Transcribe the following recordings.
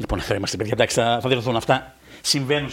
Λοιπόν, εδώ είμαστε, παιδιά. Εντάξει, θα διορθωθούν αυτά. Συμβαίνουν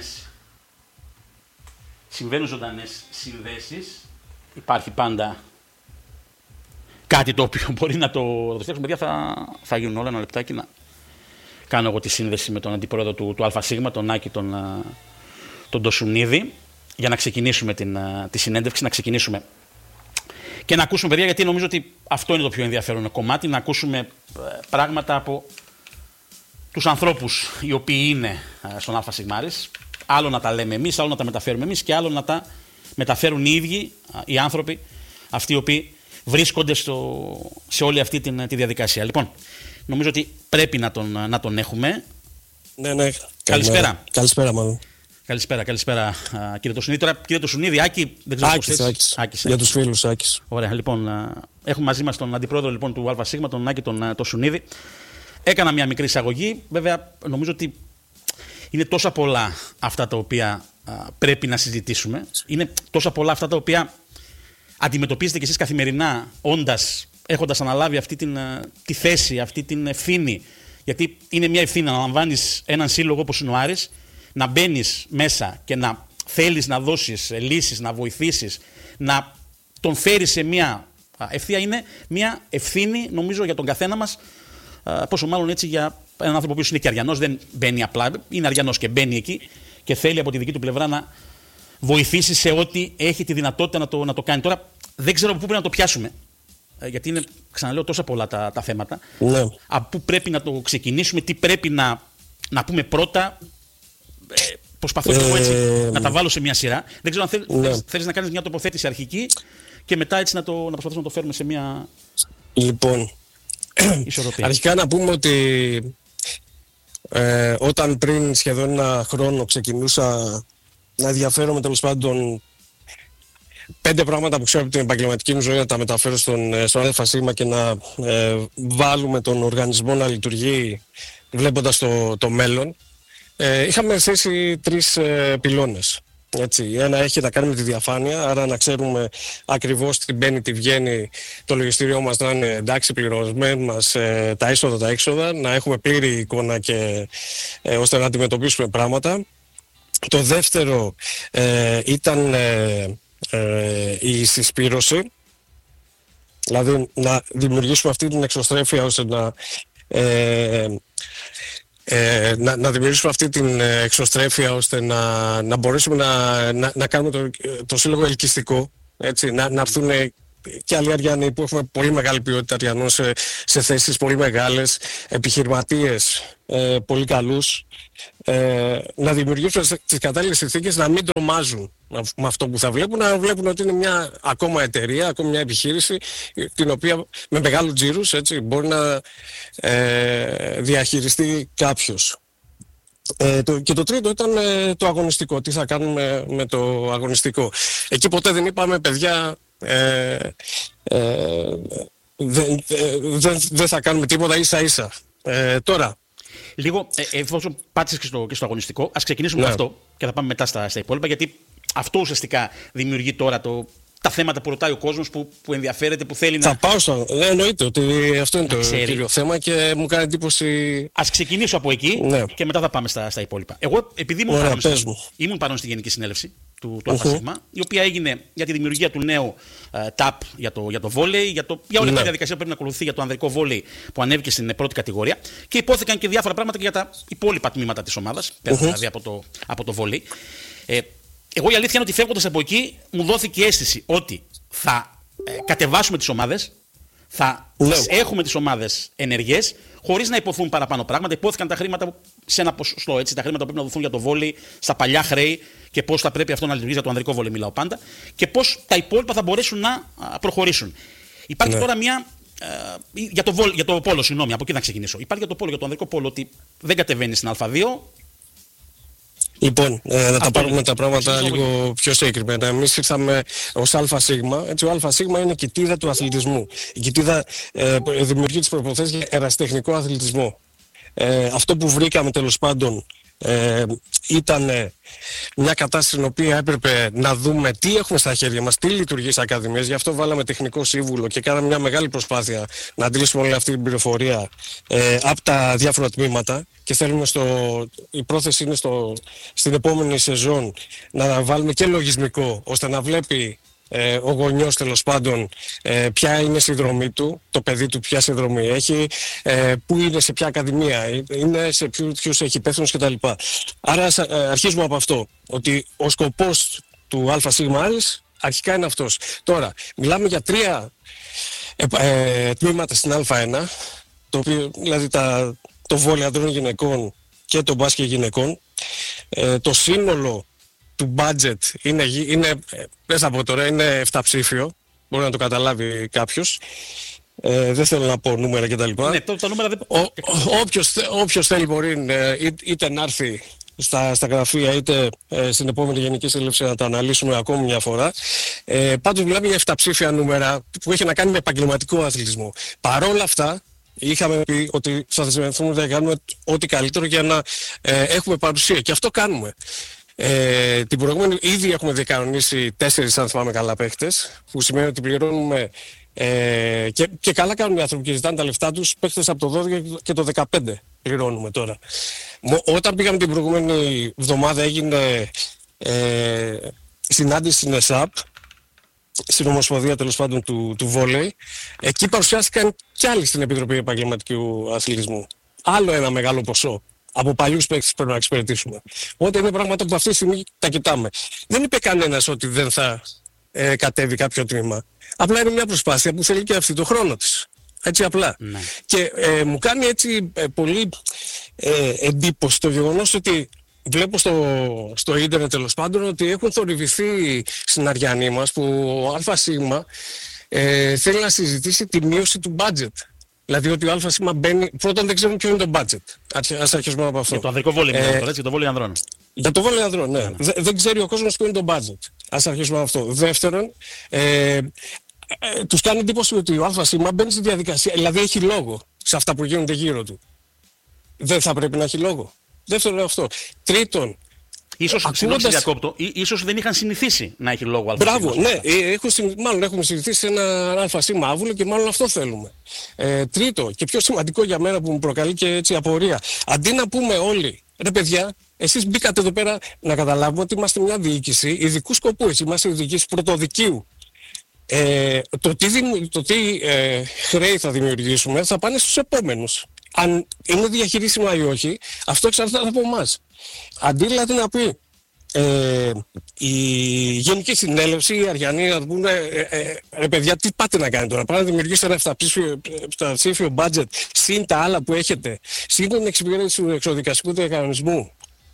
ζωντανές συνδέσεις. Υπάρχει πάντα κάτι το οποίο μπορεί να το φτιάξουμε. Παιδιά, θα γίνουν όλα. Ένα λεπτάκι να κάνω εγώ τη σύνδεση με τον αντιπρόεδρο του ΑΣ, τον Άκη, τον Τοσουνίδη, για να ξεκινήσουμε τη συνέντευξη, να ξεκινήσουμε και να ακούσουμε, παιδιά, γιατί νομίζω ότι αυτό είναι το πιο ενδιαφέρον κομμάτι, να ακούσουμε πράγματα από τους ανθρώπους οι οποίοι είναι στον ΑΣ. Άλλο να τα λέμε εμείς, άλλο να τα μεταφέρουμε εμείς και άλλο να τα μεταφέρουν οι ίδιοι οι άνθρωποι αυτοί οι οποίοι βρίσκονται σε όλη αυτή τη διαδικασία. Λοιπόν, νομίζω ότι πρέπει να τον έχουμε. Ναι. Καλησπέρα. Καλησπέρα, μάλλον. Καλησπέρα, κύριε Τοσουνίδη. Τώρα, κύριε Τοσουνίδη, Άκη, δεν ξέρω πώς Άκης. Για τους φίλους, Άκης. Ωραία, λοιπόν, έχουμε μαζί μας τον αντιπρόεδρο λοιπόν, του ΑΣ, τον Άκη, τον Τοσουνίδη. Έκανα μια μικρή εισαγωγή. Βέβαια, νομίζω ότι είναι τόσα πολλά αυτά τα οποία πρέπει να συζητήσουμε. Είναι τόσα πολλά αυτά τα οποία αντιμετωπίζετε κι εσείς καθημερινά, έχοντας αναλάβει αυτή τη θέση, αυτή την ευθύνη. Γιατί είναι μια ευθύνη να αναλαμβάνεις έναν σύλλογο όπως είναι ο Άρης, να μπαίνεις μέσα και να θέλεις να δώσεις λύσεις, να βοηθήσεις, να τον φέρεις σε μια ευθεία. Είναι μια ευθύνη, νομίζω, για τον καθένα μας, πόσο μάλλον έτσι για έναν άνθρωπο που είναι και αριανός, δεν μπαίνει απλά, είναι αριανός και μπαίνει εκεί και θέλει από τη δική του πλευρά να βοηθήσει σε ό,τι έχει τη δυνατότητα να το κάνει. Τώρα δεν ξέρω από πού πρέπει να το πιάσουμε, γιατί είναι, ξαναλέω, τόσα πολλά τα θέματα. Ναι. Από πού πρέπει να το ξεκινήσουμε, τι πρέπει να πούμε πρώτα. Προσπαθώ και εγώ έτσι να τα βάλω σε μια σειρά. Δεν ξέρω αν θέλεις να κάνεις μια τοποθέτηση αρχική και μετά έτσι να προσπαθήσουμε να το φέρουμε σε μια λοιπόν ισορροπία. Αρχικά να πούμε ότι όταν πριν σχεδόν ένα χρόνο ξεκινούσα να ενδιαφέρομαι, τέλος πάντων, 5 πράγματα που ξέρω από την επαγγελματική μου ζωή να τα μεταφέρω στον ΑΣ και να βάλουμε τον οργανισμό να λειτουργεί βλέποντας το μέλλον. Είχαμε θέσει 3 πυλώνες. Έτσι. Ένα έχει να κάνει με τη διαφάνεια, άρα να ξέρουμε ακριβώς τι μπαίνει, τι βγαίνει, το λογιστήριό μας να είναι εντάξει, πληρωμένοι μας, τα έσοδα, τα έξοδα, να έχουμε πλήρη εικόνα και ώστε να αντιμετωπίσουμε πράγματα. Το δεύτερο ήταν η συσπήρωση, δηλαδή να δημιουργήσουμε αυτή την εξωστρέφεια ώστε να δημιουργήσουμε αυτή την εξωστρέφεια ώστε να μπορέσουμε να κάνουμε το σύλλογο ελκυστικό, έτσι, να έρθουν και άλλοι Αριανοί που έχουμε πολύ μεγάλη ποιότητα Αριανών σε θέσεις πολύ μεγάλες, επιχειρηματίες πολύ καλούς, να δημιουργήσουμε τις κατάλληλες συνθήκες, να μην τρομάζουν με αυτό που θα βλέπουν, να βλέπουν ότι είναι μια ακόμα εταιρεία, ακόμα μια επιχείρηση την οποία με μεγάλους τζίρους, έτσι, μπορεί να διαχειριστεί κάποιος. Και το τρίτο ήταν το αγωνιστικό. Τι θα κάνουμε με το αγωνιστικό. Εκεί ποτέ δεν είπαμε, παιδιά, δεν θα κάνουμε τίποτα ίσα-ίσα. Τώρα. Λίγο, εφόσον πάτησες και στο αγωνιστικό, ας ξεκινήσουμε με αυτό και θα πάμε μετά στα υπόλοιπα, γιατί αυτό ουσιαστικά δημιουργεί τώρα τα θέματα που ρωτάει ο κόσμος, που ενδιαφέρεται, που θέλει θα πάω στο. Εννοείται ότι αυτό είναι το κύριο θέμα και μου κάνει εντύπωση. Ας ξεκινήσω από εκεί και μετά θα πάμε στα υπόλοιπα. Εγώ, επειδή ήμουν παρόν στη Γενική Συνέλευση του ΑΣ, η οποία έγινε για τη δημιουργία του νέου TAP για το βόλεϊ, για όλη τη διαδικασία που πρέπει να ακολουθεί για το ανδρικό βόλεϊ που ανέβηκε στην πρώτη κατηγορία, και υπόθηκαν και διάφορα πράγματα και για τα υπόλοιπα τμήματα της ομάδας, δηλαδή από το βόλεϊ. Εγώ η αλήθεια είναι ότι φεύγοντας από εκεί μου δόθηκε η αίσθηση ότι θα κατεβάσουμε τις ομάδες, θα έχουμε τις ομάδες ενεργές, χωρίς να υποθούν παραπάνω πράγματα. Υπόθηκαν τα χρήματα σε ένα ποσοστό, έτσι, τα χρήματα που πρέπει να δοθούν για το βόλεϊ, στα παλιά χρέη και πώς θα πρέπει αυτό να λειτουργήσει για το ανδρικό βόλεϊ, μιλάω πάντα, και πώς τα υπόλοιπα θα μπορέσουν να προχωρήσουν. Υπάρχει τώρα μια. Για το πόλο, συγγνώμη, από εκεί να ξεκινήσω. Υπάρχει για το πόλο, για το ανδρικό πόλο, ότι δεν κατεβαίνει στην Α2. Λοιπόν, να τα πάρουμε τα πράγματα λίγο πιο συγκεκριμένα. Εμείς ήρθαμε ως ΑΣ, έτσι, ο ΑΣ είναι η κοιτίδα του αθλητισμού. Η κοιτίδα δημιουργεί τις προποθέσεις για ερασιτεχνικό αθλητισμό. Αυτό που βρήκαμε τέλος πάντων Ήταν μια κατάσταση στην οποία έπρεπε να δούμε τι έχουμε στα χέρια μας, τι λειτουργεί στις ακαδημίες. Γι' αυτό βάλαμε τεχνικό σύμβουλο και κάναμε μια μεγάλη προσπάθεια να αντλήσουμε όλη αυτή την πληροφορία από τα διάφορα τμήματα. Και θέλουμε η πρόθεση είναι στην επόμενη σεζόν να βάλουμε και λογισμικό, ώστε να βλέπει ο γονιός τέλος πάντων ποια είναι η συνδρομή του, το παιδί του ποια συνδρομή έχει, πού είναι, σε ποια ακαδημία είναι, σε ποιους έχει υπεύθυνους κτλ. Άρα αρχίζουμε από αυτό, ότι ο σκοπός του ΑΣ αρχικά είναι αυτός. Τώρα, μιλάμε για 3 τμήματα στην Α1, το οποίο, δηλαδή το βόλεϊ ανδρών γυναικών και το μπάσκετ γυναικών. Το σύνολο του budget είναι δεν θα πω τώρα, είναι 7ψήφιο, μπορεί να το καταλάβει κάποιος. Δεν θέλω να πω νούμερα κτλ. Ναι, τα νούμερα δεν... Όποιος θέλει μπορεί είτε να έρθει στα γραφεία είτε στην επόμενη Γενική Σύλληψη να τα αναλύσουμε ακόμη μια φορά. Πάντως μιλάμε για 7ψήφια νούμερα που έχει να κάνει με επαγγελματικό αθλητισμό. Παρόλα αυτά, είχαμε πει ότι θα δεσμευτούμε να κάνουμε ό,τι καλύτερο για να έχουμε παρουσία. Και αυτό κάνουμε. Την προηγούμενη ήδη έχουμε διακανονίσει 4, αν θυμάμαι καλά, παίχτες, που σημαίνει ότι πληρώνουμε και καλά κάνουν οι άνθρωποι και ζητάνε τα λεφτά τους. Παίχτες από το 12 και το 15 πληρώνουμε τώρα. Όταν πήγαμε την προηγούμενη εβδομάδα έγινε συνάντηση στην ΕΣΑΠ, στην Ομοσπονδία τέλος πάντων του βόλεϊ. Εκεί παρουσιάστηκαν κι άλλοι στην Επιτροπή Επαγγελματικού Αθλητισμού. Άλλο ένα μεγάλο ποσό από παλιούς παίκτες πρέπει να εξυπηρετήσουμε. Οπότε είναι πράγματα που αυτή τη στιγμή τα κοιτάμε. Δεν είπε κανένας ότι δεν θα κατέβει κάποιο τμήμα. Απλά είναι μια προσπάθεια που θέλει και αυτή το χρόνο της. Έτσι απλά. Ναι. Και μου κάνει έτσι πολύ εντύπωση το γεγονός ότι βλέπω στο ίντερνετ τέλος πάντων ότι έχουν θορυβηθεί στην Αριανή μας που ο ΑΣ θέλει να συζητήσει τη μείωση του budget. Δηλαδή ότι ο ΑΣ μπαίνει. Πρώτον, δεν ξέρουμε ποιο είναι το budget. Ας αρχίσουμε από αυτό. Για το ανδρικό βόλεϊ, για το βόλεϊ ανδρών. Για το βόλεϊ ανδρών, ναι. Δεν ξέρει ο κόσμος ποιο είναι το budget. Ας αρχίσουμε από αυτό. Δεύτερον, τους κάνει εντύπωση ότι ο ΑΣ μπαίνει στη διαδικασία. Δηλαδή έχει λόγο σε αυτά που γίνονται γύρω του. Δεν θα πρέπει να έχει λόγο. Δεύτερον αυτό. Τρίτον, ίσως δεν είχαν συνηθίσει να έχει λόγο ΑΣ. Μπράβο, ναι. Μάλλον έχουμε συνηθίσει σε ένα ΑΣ άβουλο και μάλλον αυτό θέλουμε. Τρίτο και πιο σημαντικό για μένα που μου προκαλεί και έτσι απορία. Αντί να πούμε όλοι, ρε παιδιά, εσείς μπήκατε εδώ πέρα να καταλάβουμε ότι είμαστε μια διοίκηση ειδικού σκοπού. Είμαστε η διοίκηση πρωτοδικίου. Το τι χρέη θα δημιουργήσουμε θα πάνε στους επόμενους. Αν είναι διαχειρίσιμα ή όχι, αυτό εξαρτάται από εμάς. Αντί δηλαδή να πει η Γενική Συνέλευση, οι Αριανοί να πούνε ρε παιδιά, τι πάτε να κάνετε τώρα? Πάτε να δημιουργήσετε ένα 7ψήφιο budget συν τα άλλα που έχετε, συν την εξυπηρέτηση του εξοδικαστικού διακανονισμού.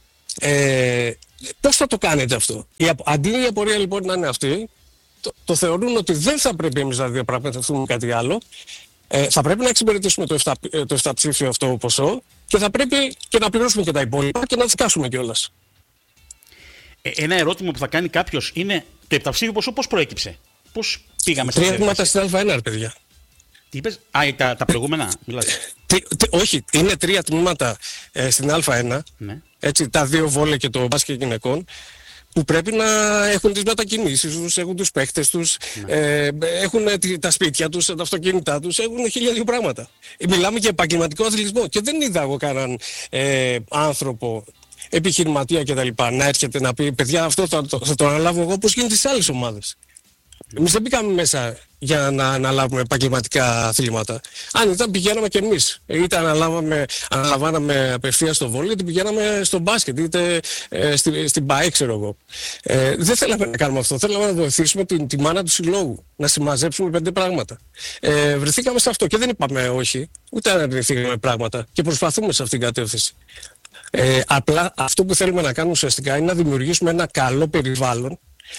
Πώς θα το κάνετε αυτό? Αντί η απορία λοιπόν να είναι αυτή, το θεωρούν ότι δεν θα πρέπει εμείς να διαπραγματευτούμε κάτι άλλο. Θα πρέπει να εξυπηρετήσουμε το 7ψήφιο αυτό ποσό και θα πρέπει και να πληρώσουμε και τα υπόλοιπα και να δικάσουμε κιόλας. Ένα ερώτημα που θα κάνει κάποιος είναι το 7ψήφιο ποσό πώς προέκυψε? Πώς πήγαμε σε 3 τμήματα στην Α1, παιδιά. Τι είπες? Τα προηγούμενα μιλάτε? Όχι, είναι 3 τμήματα στην Α1. Ναι. Έτσι, τα 2 βόλεϊ και το μπάσκετ γυναικών, που πρέπει να έχουν τις μετακινήσεις τους, έχουν τους παίχτες τους, έχουν τα σπίτια τους, τα αυτοκίνητά τους, έχουν 1002 πράγματα. Μιλάμε για επαγγελματικό αθλητισμό και δεν είδα εγώ κανέναν άνθρωπο, επιχειρηματία κτλ. Να έρχεται να πει παιδιά, αυτό θα το αναλάβω εγώ όπως γίνεται στις άλλες ομάδες. Εμείς δεν μπήκαμε μέσα για να αναλάβουμε επαγγελματικά αθλήματα. Αν ήταν, πηγαίναμε κι εμείς. Είτε αναλαμβάναμε απευθείας στο βόλεϊ, είτε πηγαίναμε στο μπάσκετ, είτε στην ΠΑΕ, ξέρω εγώ. Δεν θέλαμε να κάνουμε αυτό. Θέλαμε να βοηθήσουμε τη μάνα του συλλόγου, να συμμαζέψουμε 5 πράγματα. Βρεθήκαμε σε αυτό και δεν είπαμε όχι, ούτε αναρνηθήκαμε πράγματα και προσπαθούμε σε αυτήν την κατεύθυνση. Απλά αυτό που θέλουμε να κάνουμε ουσιαστικά είναι να δημιουργήσουμε ένα καλό περιβάλλον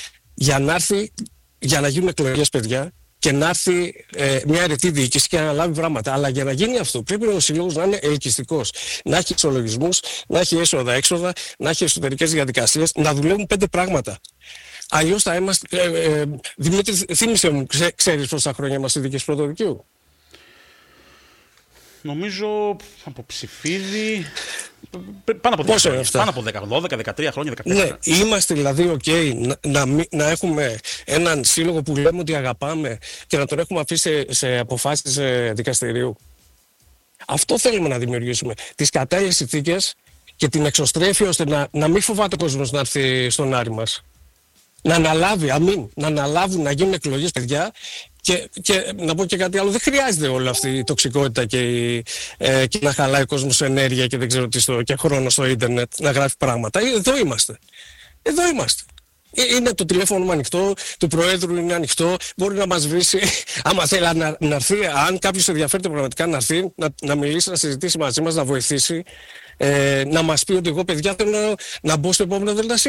για να γίνουν εκλογές, παιδιά, και να έρθει μια αιρετή διοίκηση και να αναλάβει πράγματα. Αλλά για να γίνει αυτό πρέπει ο συλλόγος να είναι ελκυστικός. Να έχει ισολογισμούς, να έχει έσοδα-έξοδα, να έχει εσωτερικές διαδικασίες, να δουλεύουν 5 πράγματα. Αλλιώς θα είμαστε. Δημήτρη, θύμισε μου, ξέρεις πόσα χρόνια είμαστε διοίκηση πρωτοδικίου? Νομίζω από Ψηφίδη. Πάνω από 10 Πόσο είναι χρόνια. αυτά? Πάνω από 10, 12, 13 χρόνια, 14. Ναι, είμαστε δηλαδή να έχουμε έναν σύλλογο που λέμε ότι αγαπάμε και να τον έχουμε αφήσει σε αποφάσεις δικαστηρίου. Αυτό θέλουμε να δημιουργήσουμε. Τις κατάλληλες συνθήκες και την εξωστρέφεια ώστε να μην φοβάται ο κόσμος να έρθει στον Άρη μας. Να αναλάβει, να αναλάβουν, να γίνουν εκλογές, παιδιά. Και να πω και κάτι άλλο, δεν χρειάζεται όλη αυτή η τοξικότητα και να χαλάει ο κόσμος ενέργεια και δεν ξέρω τι και χρόνο στο ίντερνετ να γράφει πράγματα. Εδώ είμαστε. Εδώ είμαστε. Είναι το τηλέφωνο μου ανοιχτό, του Προέδρου είναι ανοιχτό, μπορεί να μας βρει. Άμα θέλει να έρθει, αν κάποιος ενδιαφέρεται πραγματικά να έρθει, να μιλήσει, να συζητήσει μαζί μας, να βοηθήσει, να μας πει ότι εγώ, παιδιά, θέλω να μπω στο επόμενο ΔΣ.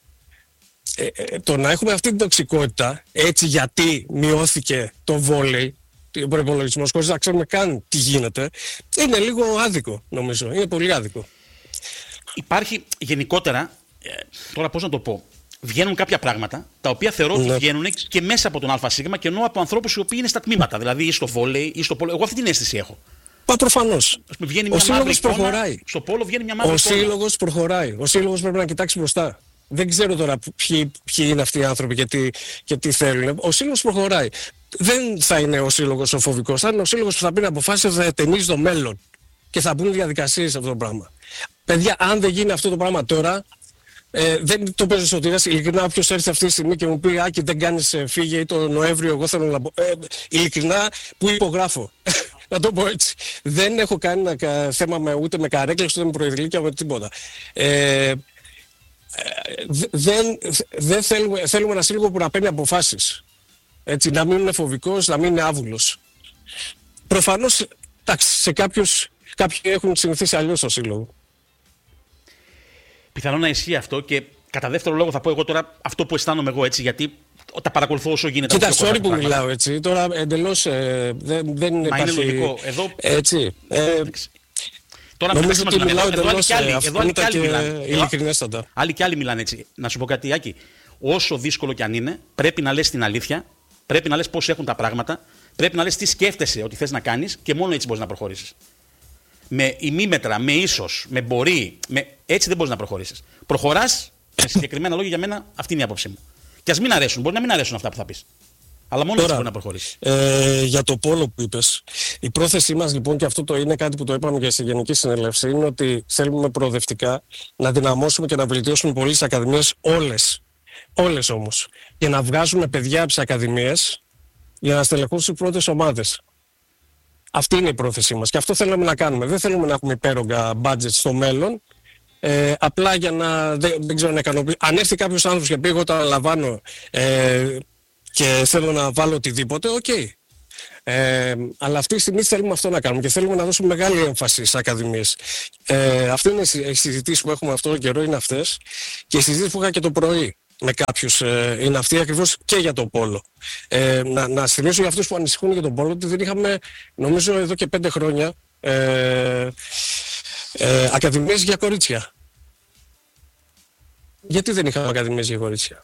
Το να έχουμε αυτή την τοξικότητα, έτσι γιατί μειώθηκε το βόλεϊ, ο προϋπολογισμός, χωρίς να ξέρουμε καν τι γίνεται, είναι λίγο άδικο, νομίζω. Είναι πολύ άδικο. Υπάρχει γενικότερα, τώρα πώς να το πω, βγαίνουν κάποια πράγματα τα οποία θεωρώ ότι βγαίνουν και μέσα από τον ΑΣ και ενώ από ανθρώπους οι οποίοι είναι στα τμήματα, δηλαδή ή στο βόλεϊ ή στο πόλο. Εγώ αυτή την αίσθηση έχω. Προφανώς. Ο σύλλογος προχωράει. Στο πόλο βγαίνει μια μαύρη εικόνα. Ο σύλλογος προχωράει. Ο σύλλογος πρέπει να κοιτάξει μπροστά. Δεν ξέρω τώρα ποιοι είναι αυτοί οι άνθρωποι και τι θέλουν. Ο σύλλογος προχωράει. Δεν θα είναι ο σύλλογος ο φοβικός. Θα είναι ο σύλλογος που θα πει αποφάσεις, θα ετενίζει το μέλλον. Και θα μπουν διαδικασίες αυτό το πράγμα. Παιδιά, αν δεν γίνει αυτό το πράγμα τώρα, δεν το παίζω σωτήρας. Ειλικρινά, όποιος έρθει αυτή τη στιγμή και μου πει Άκη, δεν κάνεις φύγε ή το Νοέμβριο, εγώ θέλω να μπω. Ειλικρινά, που υπογράφω. Να το πω έτσι. Δεν έχω κάνει θέμα ούτε με καρέκλες, ούτε με προεδρυλίκια, ούτε με τίποτα. Δεν θέλουμε ένα σύλλογο που να παίρνει αποφάσεις. Έτσι, να μην είναι φοβικός, να μην είναι άβουλος. Προφανώς, σε κάποιοι έχουν συνηθίσει αλλιώς στο σύλλογο. Πιθανόν να ισχύει αυτό και κατά δεύτερο λόγο θα πω εγώ τώρα αυτό που αισθάνομαι εγώ έτσι, γιατί τα παρακολουθώ όσο γίνεται. Κοίτα, sorry που μιλάω έτσι, τώρα εντελώς δεν υπάρχει... είναι λογικό. Εδώ... Έτσι. Τώρα νομίζω ότι μιλάω εντελώς αυθόρμητα και ειλικρινέστατα. Άλλοι κι άλλοι μιλάνε έτσι. Να σου πω κάτι, Άκη. Όσο δύσκολο κι αν είναι, πρέπει να λες την αλήθεια, πρέπει να λες πώς έχουν τα πράγματα, πρέπει να λες τι σκέφτεσαι ότι θες να κάνεις και μόνο έτσι μπορείς να προχωρήσεις. Με ημίμετρα, με ίσως, με μπορεί, έτσι δεν μπορείς να προχωρήσεις. Προχωράς με συγκεκριμένα λόγια, για μένα αυτή είναι η άποψή μου. Και ας μην αρέσουν, μπορεί να μην αρέσουν αυτά που θα πεις. Αλλά μόνο έτσι μπορεί να προχωρήσει. Για το πόλο που είπες, η πρόθεσή μας λοιπόν, και αυτό είναι κάτι που το είπαμε και στη Γενική Συνέλευση, είναι ότι θέλουμε προοδευτικά να δυναμώσουμε και να βελτιώσουμε πολύ τις ακαδημίες, όλες όμως, και να βγάζουμε παιδιά από τις ακαδημίες για να στελεχούν στις πρώτες ομάδες. Αυτή είναι η πρόθεσή μας και αυτό θέλουμε να κάνουμε. Δεν θέλουμε να έχουμε υπέρογκα budget στο μέλλον. Απλά για να δεν ξέρω να ικανοποιήσω. Αν έρθει κάποιος άνθρωπος και πει εγώ το αναλαμβάνω και θέλω να βάλω οτιδήποτε, οκ. Αλλά αυτή τη στιγμή θέλουμε αυτό να κάνουμε και θέλουμε να δώσουμε μεγάλη έμφαση στις ακαδημίες. Αυτή είναι οι συζητήσεις που έχουμε αυτόν τον καιρό, είναι αυτές. Και οι συζητήσεις που είχα και το πρωί με κάποιους είναι αυτή ακριβώς και για το πόλο. Να θυμίσω για αυτούς που ανησυχούν για τον πόλο ότι δεν είχαμε, νομίζω εδώ και 5 χρόνια, ακαδημίες για κορίτσια. Γιατί δεν είχαμε ακαδημίες για κορίτσια?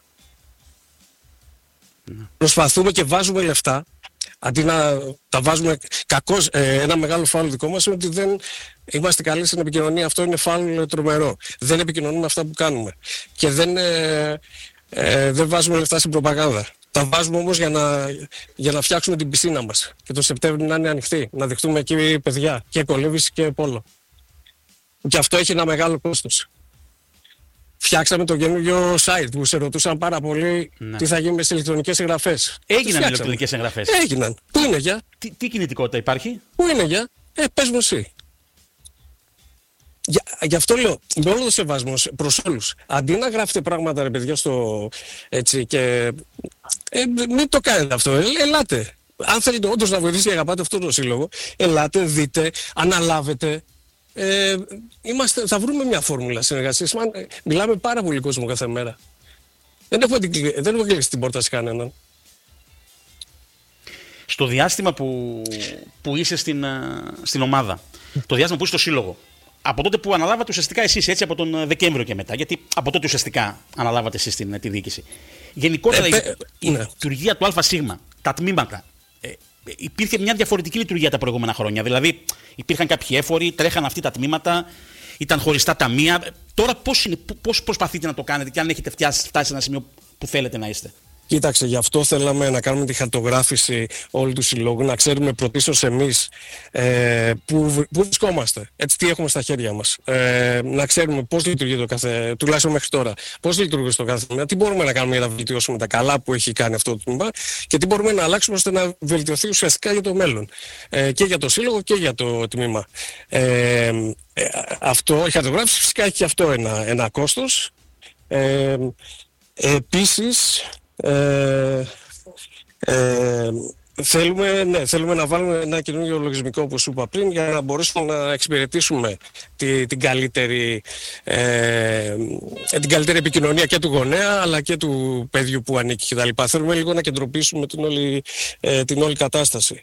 Προσπαθούμε και βάζουμε λεφτά, αντί να τα βάζουμε. Κακώς, ένα μεγάλο φάουλ δικό μας είναι ότι δεν είμαστε καλοί στην επικοινωνία. Αυτό είναι φάουλ τρομερό. Δεν επικοινωνούμε αυτά που κάνουμε. Και δεν βάζουμε λεφτά στην προπαγάνδα. Τα βάζουμε όμως για να φτιάξουμε την πισίνα μας. Και το Σεπτέμβριο να είναι ανοιχτή. Να δεχτούμε εκεί παιδιά και κολύμβηση και πόλο. Και αυτό έχει ένα μεγάλο κόστος. Φτιάξαμε το καινούργιο site που σε ρωτούσαν πάρα πολύ τι θα γίνει με τις ηλεκτρονικές εγγραφές. Έγιναν ηλεκτρονικές εγγραφές. Έγιναν. Πού είναι για? Τι κινητικότητα υπάρχει? Πού είναι για? Πες μου εσύ. Γι' αυτό λέω, με όλο το σεβασμό προς όλους, αντί να γράφετε πράγματα ρε παιδιά έτσι και μην το κάνετε αυτό, ελάτε. Αν θέλετε όντως να βοηθήσετε και αγαπάτε αυτό το σύλλογο, ελάτε, δείτε, αναλάβετε. Θα βρούμε μια φόρμουλα συνεργασίας. Μιλάμε πάρα πολύ κόσμο κάθε μέρα. Δεν έχουμε κλείσει την πόρτα σε κανέναν. Στο διάστημα που είσαι στην ομάδα, το διάστημα που είσαι στο σύλλογο, από τότε που αναλάβατε ουσιαστικά εσείς, έτσι από τον Δεκέμβριο και μετά, γιατί από τότε ουσιαστικά αναλάβατε εσείς τη διοίκηση. Γενικότερα η λειτουργία του ΑΣ, τα τμήματα, υπήρχε μια διαφορετική λειτουργία τα προηγούμενα χρόνια. Δηλαδή υπήρχαν κάποιοι έφοροι, τρέχαν αυτοί τα τμήματα, ήταν χωριστά ταμεία. Τώρα πώς προσπαθείτε να το κάνετε και αν έχετε φτάσει σε ένα σημείο που θέλετε να είστε? Κοίταξε, γι' αυτό θέλαμε να κάνουμε τη χαρτογράφηση όλου του συλλόγου, να ξέρουμε πρωτίστως εμείς πού βρισκόμαστε, έτσι, τι έχουμε στα χέρια μας, να ξέρουμε πώς λειτουργεί το κάθε, τουλάχιστον μέχρι τώρα, πώς λειτουργεί στο κάθε τμήμα, τι μπορούμε να κάνουμε για να βελτιώσουμε τα καλά που έχει κάνει αυτό το τμήμα και τι μπορούμε να αλλάξουμε ώστε να βελτιωθεί ουσιαστικά για το μέλλον, και για το σύλλογο και για το τμήμα. Αυτό, η χαρτογράφηση φυσικά έχει και αυτό ένα κόστος. Επίσης, θέλουμε να βάλουμε ένα καινούργιο λογισμικό, όπως σου είπα πριν, για να μπορέσουμε να εξυπηρετήσουμε την καλύτερη επικοινωνία και του γονέα αλλά και του παιδιού που ανήκει κτλ. Θέλουμε λίγο να κεντροποιήσουμε την όλη κατάσταση.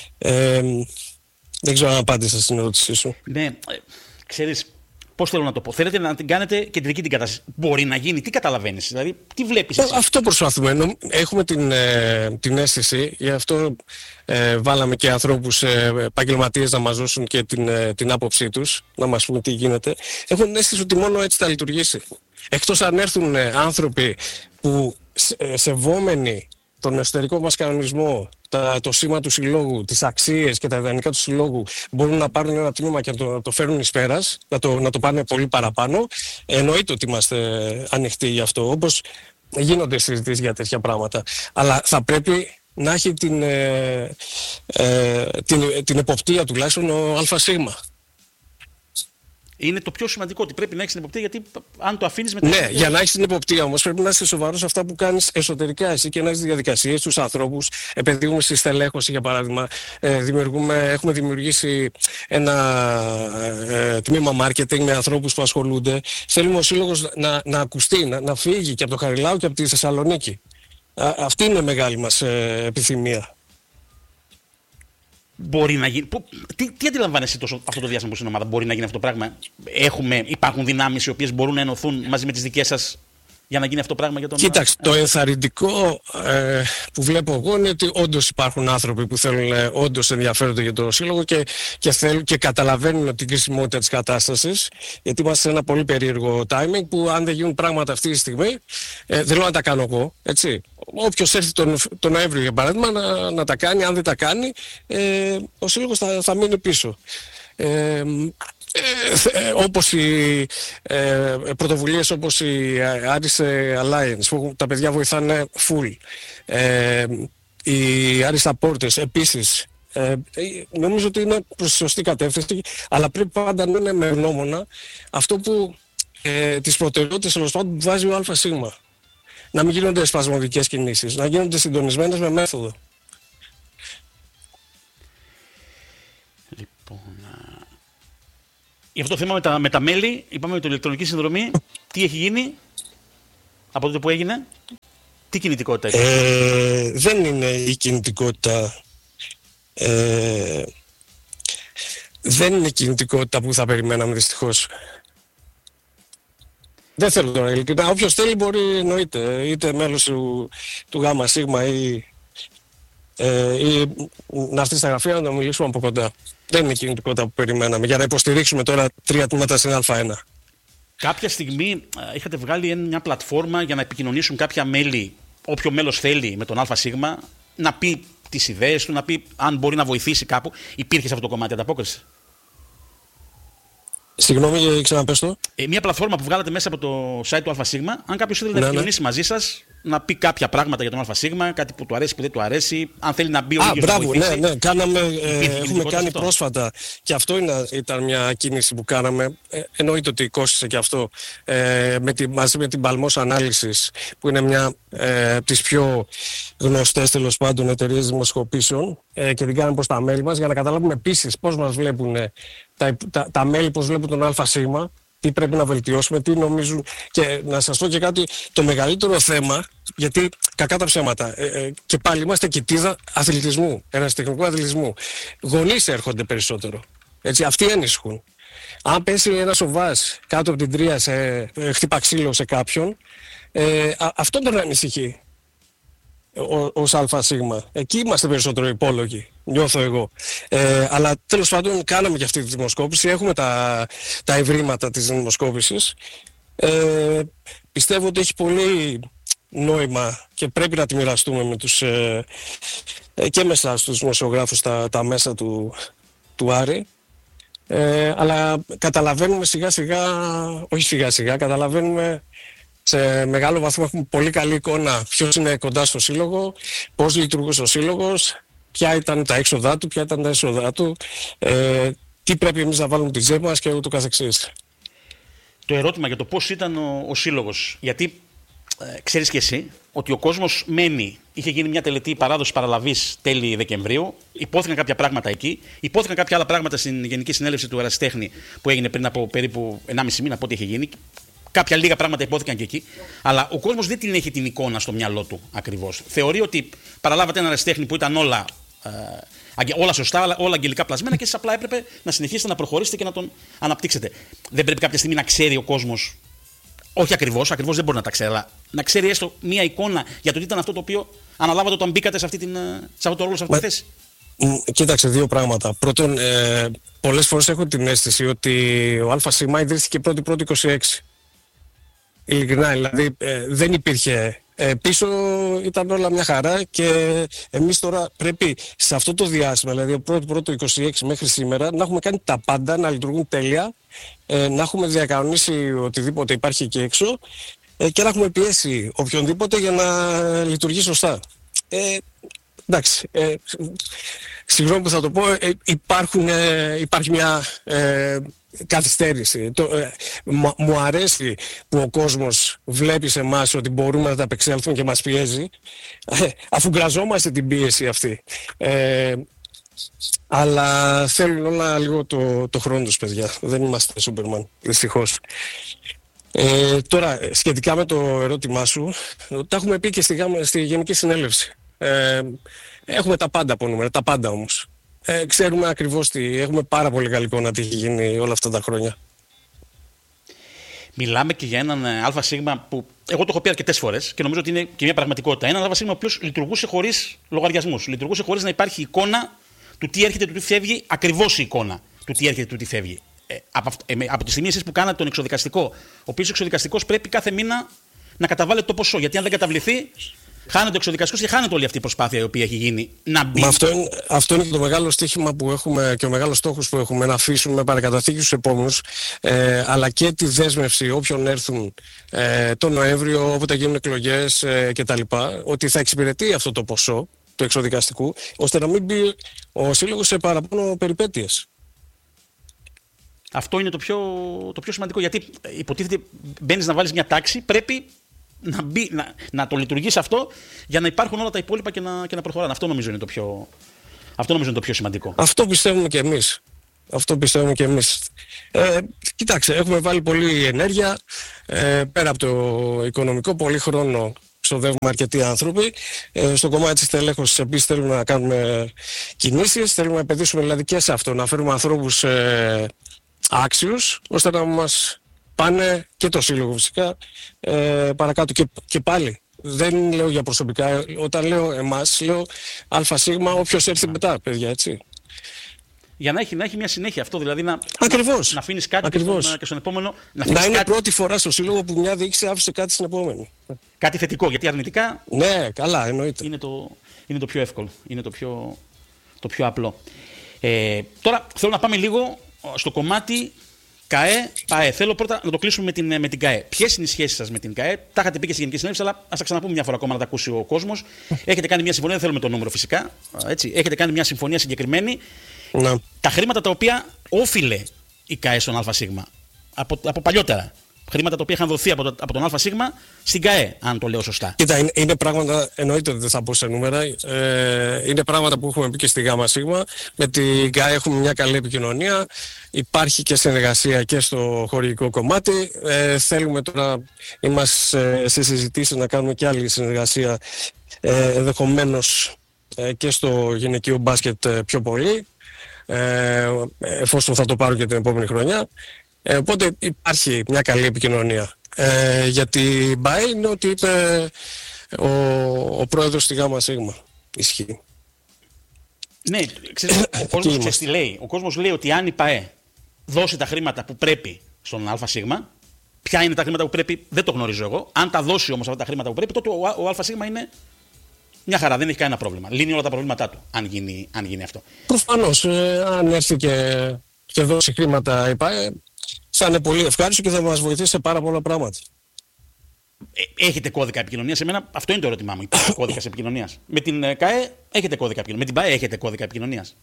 Δεν ξέρω αν απάντησα στην ερώτησή σου. Ναι, ξέρεις, πώς θέλω να το πω. Θέλετε να την κάνετε κεντρική την κατάσταση. Μπορεί να γίνει, τι καταλαβαίνεις, δηλαδή, τι βλέπεις εσύ? Αυτό προσπαθούμε. Έχουμε την αίσθηση, γι' αυτό βάλαμε και ανθρώπους επαγγελματίες να μας δώσουν και την άποψή τους, να μας πούν τι γίνεται. Έχουμε την αίσθηση ότι μόνο έτσι θα λειτουργήσει. Εκτός αν έρθουν άνθρωποι που σεβόμενοι τον εσωτερικό μας κανονισμό, το σήμα του συλλόγου, τις αξίες και τα ιδανικά του συλλόγου, μπορούν να πάρουν ένα τμήμα και να το φέρουν εις πέρας, να το πάνε πολύ παραπάνω. Εννοείται ότι είμαστε ανοιχτοί γι' αυτό, όπως γίνονται συζητήσεις για τέτοια πράγματα. Αλλά θα πρέπει να έχει την εποπτεία τουλάχιστον ο ΑΣ. Είναι το πιο σημαντικό, ότι πρέπει να έχεις την εποπτεία, γιατί αν το αφήνεις μετά. Ναι, για να έχεις την εποπτεία όμως πρέπει να είσαι σοβαρός σε αυτά που κάνεις εσωτερικά εσύ και να έχεις διαδικασίες, τους ανθρώπους. Επενδύουμε στη στελέχωση, για παράδειγμα. Έχουμε δημιουργήσει ένα τμήμα marketing με ανθρώπους που ασχολούνται. Θέλουμε ο σύλλογος να ακουστεί, να φύγει και από το Χαριλάου και από τη Θεσσαλονίκη. Αυτή είναι η μεγάλη μας επιθυμία. Μπορεί να γίνει. Τι αντιλαμβάνεσαι αυτό το διάστημα που στην ομάδα? Μπορεί να γίνει αυτό το πράγμα? Υπάρχουν δυνάμεις οι οποίες μπορούν να ενωθούν μαζί με τις δικές σας για να γίνει αυτό το πράγμα για τον... Κοίταξε, το ενθαρρυντικό που βλέπω εγώ είναι ότι όντως υπάρχουν άνθρωποι που θέλουν, όντως ενδιαφέρονται για το σύλλογο και καταλαβαίνουν την κρισιμότητα της κατάστασης, γιατί είμαστε σε ένα πολύ περίεργο timing που αν δεν γίνουν πράγματα αυτή τη στιγμή, δεν λέω να τα κάνω εγώ, έτσι. Όποιος έρθει τον Νοέμβριο, για παράδειγμα, να τα κάνει, αν δεν τα κάνει, ο σύλλογος θα μείνει πίσω. Όπως οι πρωτοβουλίες όπως η Aris Alliance που τα παιδιά βοηθάνε full, οι Aris Supporters επίσης, νομίζω ότι είναι προς τη σωστή κατεύθυνση, αλλά πρέπει πάντα να είναι με γνώμονα αυτό που τις προτεραιότητες που βάζει ο ΑΣ. Να μην γίνονται σπασμωδικές κινήσεις, να γίνονται συντονισμένες με μέθοδο. Λοιπόν, για αυτό το θέμα με τα μέλη, είπαμε με την ηλεκτρονική συνδρομή, τι έχει γίνει από τότε που έγινε, τι κινητικότητα έχει? Δεν είναι η κινητικότητα, δεν είναι η κινητικότητα που θα περιμέναμε δυστυχώς. Δεν θέλω τώρα ειλικρινά, όποιος θέλει μπορεί, εννοείται, είτε μέλος του ΓΣ ή να έρθει στα γραφεία να μιλήσουμε από κοντά. Δεν είναι η κινητικότητα που περιμέναμε για να υποστηρίξουμε τώρα 3 τμήματα στην Α1. Κάποια στιγμή είχατε βγάλει μια πλατφόρμα για να επικοινωνήσουν κάποια μέλη, όποιο μέλος θέλει, με τον ΑΣ, να πει τις ιδέες του, να πει αν μπορεί να βοηθήσει κάπου. Υπήρχε σε αυτό το κομμάτι ανταπόκριση? Συγγνώμη, ξαναπες το. Μια πλατφόρμα που βγάλατε μέσα από το site του ΑΣ, αν κάποιος θέλει να επικοινωνήσει μαζί σας, να πει κάποια πράγματα για τον ΑΣ, κάτι που του αρέσει, που δεν του αρέσει, αν θέλει να μπει ο ίδιος να βοηθήσει. Ναι, έχουμε κάνει πρόσφατα και αυτό ήταν μια κίνηση που κάναμε. Εννοείται ότι κόστησε και αυτό μαζί με την Παλμός Ανάλυσης, που είναι μια από τις πιο γνωστές τέλος πάντων εταιρείες δημοσκοπήσεων, και την κάναμε προς τα μέλη μας για να καταλάβουμε επίσης πώς μας βλέπουν τα μέλη, πώς βλέπουν τον ΑΣ, τι πρέπει να βελτιώσουμε, τι νομίζουν. Και να σας πω και κάτι, το μεγαλύτερο θέμα, γιατί κακά τα ψέματα, και πάλι είμαστε κοιτίδα αθλητισμού, ερασιτεχνικού αθλητισμού. Γονείς έρχονται περισσότερο. Έτσι, αυτοί ανησυχούν. Αν πέσει ένα σοβάς κάτω από την τρία, χτύπα ξύλο σε κάποιον, αυτό τον ανησυχεί. ως ΑΣ. Εκεί είμαστε περισσότερο υπόλογοι, νιώθω εγώ. Αλλά τέλος πάντων κάναμε και αυτή τη δημοσκόπηση, έχουμε τα ευρήματα της δημοσκόπησης. Πιστεύω ότι έχει πολύ νόημα και πρέπει να τη μοιραστούμε με τους, και μέσα στους δημοσιογράφους τα μέσα του Άρη. Αλλά καταλαβαίνουμε σιγά σιγά, καταλαβαίνουμε σε μεγάλο βαθμό, έχουμε πολύ καλή εικόνα ποιος είναι κοντά στο σύλλογο, πώς λειτουργούσε ο σύλλογος, ποια ήταν τα έξοδά του, ποια ήταν τα έσοδά του, τι πρέπει εμείς να βάλουμε τη τσέπη μας και ούτω καθεξής. Το ερώτημα για το πώς ήταν ο σύλλογος, γιατί ξέρεις και εσύ ότι ο κόσμος μένει. Είχε γίνει μια τελετή παράδοση παραλαβής τέλη Δεκεμβρίου. Υπόθηκαν κάποια πράγματα εκεί. Υπόθηκαν κάποια άλλα πράγματα στην Γενική Συνέλευση του Ερασιτέχνη που έγινε πριν από περίπου 1,5 μήνα από ό,τι είχε γίνει. Κάποια λίγα πράγματα υπόθηκαν και εκεί. Αλλά ο κόσμος δεν την έχει την εικόνα στο μυαλό του ακριβώς. Θεωρεί ότι παραλάβατε ένα ερασιτέχνη που ήταν όλα σωστά, όλα αγγελικά πλασμένα και εσείς απλά έπρεπε να συνεχίσετε να προχωρήσετε και να τον αναπτύξετε. Δεν πρέπει κάποια στιγμή να ξέρει ο κόσμος. Όχι ακριβώς δεν μπορεί να τα ξέρει, αλλά να ξέρει έστω μία εικόνα για το τι ήταν αυτό το οποίο αναλάβατε όταν μπήκατε σε αυτό το ρόλο, σε αυτή τη θέση. Κοίταξε, δύο πράγματα. Πρώτον, πολλές φορές έχω την αίσθηση ότι ο ΑΣ ιδρύθηκε 1η-1η-26. Ειλικρινά, δηλαδή δεν υπήρχε. Πίσω ήταν όλα μια χαρά και εμείς τώρα πρέπει σε αυτό το διάστημα, δηλαδή από 1η-1η-26 μέχρι σήμερα, να έχουμε κάνει τα πάντα, να λειτουργούν τέλεια, να έχουμε διακανονίσει οτιδήποτε υπάρχει εκεί έξω και να έχουμε πιέσει οποιονδήποτε για να λειτουργεί σωστά. Εντάξει, συγγνώμη που θα το πω, υπάρχει μια καθυστέρηση. Μου αρέσει που ο κόσμος βλέπει σε εμάς ότι μπορούμε να τα απεξέλθουμε και μας πιέζει, αφού γκραζόμαστε την πίεση αυτή. Αλλά θέλουν όλα λίγο το χρόνο τους, παιδιά. Δεν είμαστε Σούπερμαν, δυστυχώς. Τώρα, σχετικά με το ερώτημά σου, τα έχουμε πει και στη Γενική Συνέλευση. Έχουμε τα πάντα από νούμερα, τα πάντα όμως. Ξέρουμε ακριβώς έχουμε πάρα πολύ καλή εικόνα τι έχει γίνει όλα αυτά τα χρόνια. Μιλάμε και για έναν ΑΣ που εγώ το έχω πει αρκετές φορές και νομίζω ότι είναι και μια πραγματικότητα. Έναν ΑΣ ο οποίος λειτουργούσε χωρίς λογαριασμούς. Λειτουργούσε χωρίς να υπάρχει εικόνα του τι έρχεται, του τι φεύγει, ακριβώς η εικόνα του τι έρχεται, του τι φεύγει. Από τη στιγμή εσείς που κάνατε τον εξοδικαστικό, ο οποίος εξοδικαστικός πρέπει κάθε μήνα να καταβάλλεται το ποσό. Γιατί αν δεν καταβληθεί, χάνεται ο εξοδικαστικός και χάνεται όλη αυτή η προσπάθεια η οποία έχει γίνει να μπει. Αυτό είναι το μεγάλο στοίχημα που έχουμε και ο μεγάλος στόχος που έχουμε, να αφήσουμε παρακαταθήκη στους επόμενους, αλλά και τη δέσμευση όποιον έρθουν τον Νοέμβριο, όποτε γίνουν εκλογές κτλ. Ότι θα εξυπηρετεί αυτό το ποσό του εξοδικαστικού, ώστε να μην μπει ο σύλλογος σε παραπάνω περιπέτειες. Αυτό είναι το πιο σημαντικό, γιατί υποτίθεται μπαίνεις να βάλεις μια τάξη, πρέπει να το λειτουργείς αυτό για να υπάρχουν όλα τα υπόλοιπα και να προχωράνε. Αυτό νομίζω είναι το πιο σημαντικό. Αυτό πιστεύουμε και εμείς. Κοιτάξτε, έχουμε βάλει πολλή ενέργεια, πέρα από το οικονομικό, πολύ χρόνο ξοδεύουμε αρκετοί άνθρωποι. Στο κομμάτι της τελέχωσης επίσης θέλουμε να κάνουμε κινήσεις, θέλουμε να επενδύσουμε δηλαδή και σε αυτό, να φέρουμε ανθρώπους άξιους, ώστε να μας πάνε και το σύλλογο φυσικά παρακάτω. Και πάλι δεν λέω για προσωπικά, όταν λέω εμάς, λέω ΑΣ, όποιος έρθει μετά, παιδιά, έτσι. Για να έχει μια συνέχεια αυτό, δηλαδή να αφήνεις κάτι και στον επόμενο. Να είναι πρώτη φορά στο σύλλογο που μια διοίκηση άφησε κάτι στην επόμενη. Κάτι θετικό, γιατί αρνητικά. Ναι, καλά, εννοείται. Είναι το πιο εύκολο, είναι το πιο απλό. Τώρα θέλω να πάμε λίγο στο κομμάτι ΚΑΕ-ΠΑΕ. Θέλω πρώτα να το κλείσουμε με την ΚΑΕ. Ποιες είναι οι σχέσεις σας με την ΚΑΕ? Τα είχατε πει και στη Γενική Συνέλευση, αλλά ας τα ξαναπούμε μια φορά ακόμα να τα ακούσει ο κόσμος. Έχετε κάνει μια συμφωνία, δεν θέλουμε το νούμερο φυσικά. Έτσι. Έχετε κάνει μια συμφωνία συγκεκριμένη. Να. Τα χρήματα τα οποία όφιλε η ΚΑΕ στον ΑΣ από παλιότερα. Χρήματα τα οποία είχαν δοθεί από τον ΑΣ στην ΚΑΕ, αν το λέω σωστά. Κοίτα, είναι πράγματα, εννοείται ότι δεν θα πω σε νούμερα, είναι πράγματα που έχουμε πει και στη ΓΣ. Με την ΚΑΕ έχουμε μια καλή επικοινωνία, υπάρχει και συνεργασία και στο χορηγικό κομμάτι. Θέλουμε τώρα, είμαστε σε συζητήσεις να κάνουμε και άλλη συνεργασία, ενδεχομένως και στο γυναικείο μπάσκετ πιο πολύ, εφόσον θα το πάρω και την επόμενη χρονιά. Οπότε υπάρχει μια καλή επικοινωνία. Για την ΠΑΕ είναι ότι είπε ο πρόεδρος στη ΓΑΜΑ ΣΥΓΜΑ. Ισχύει. Ναι, ο κόσμος ξέρεις τι λέει. Ο κόσμος λέει ότι αν η ΠΑΕ δώσει τα χρήματα που πρέπει στον ΑΣ, ποια είναι τα χρήματα που πρέπει, δεν το γνωρίζω εγώ. Αν τα δώσει όμως αυτά τα χρήματα που πρέπει, τότε ο ΑΣ είναι μια χαρά, δεν έχει κανένα πρόβλημα. Λύνει όλα τα προβλήματά του, αν γίνει αυτό. Προφανώς, αν έρθει και δώσει χρήματα η ΠΑΕ, θα είναι πολύ ευχάριστο και θα μας βοηθήσει σε πάρα πολλά πράγματα. Έχετε κώδικα επικοινωνίας? Εμένα αυτό είναι το ερώτημά μου. Υπάρχει κώδικας επικοινωνίας? Με την ΚΑΕ έχετε κώδικα επικοινωνίας? Με την ΠΑΕ έχετε κώδικα επικοινωνίας?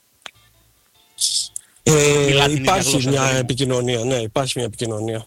Υπάρχει μια επικοινωνία, ναι, υπάρχει μια επικοινωνία.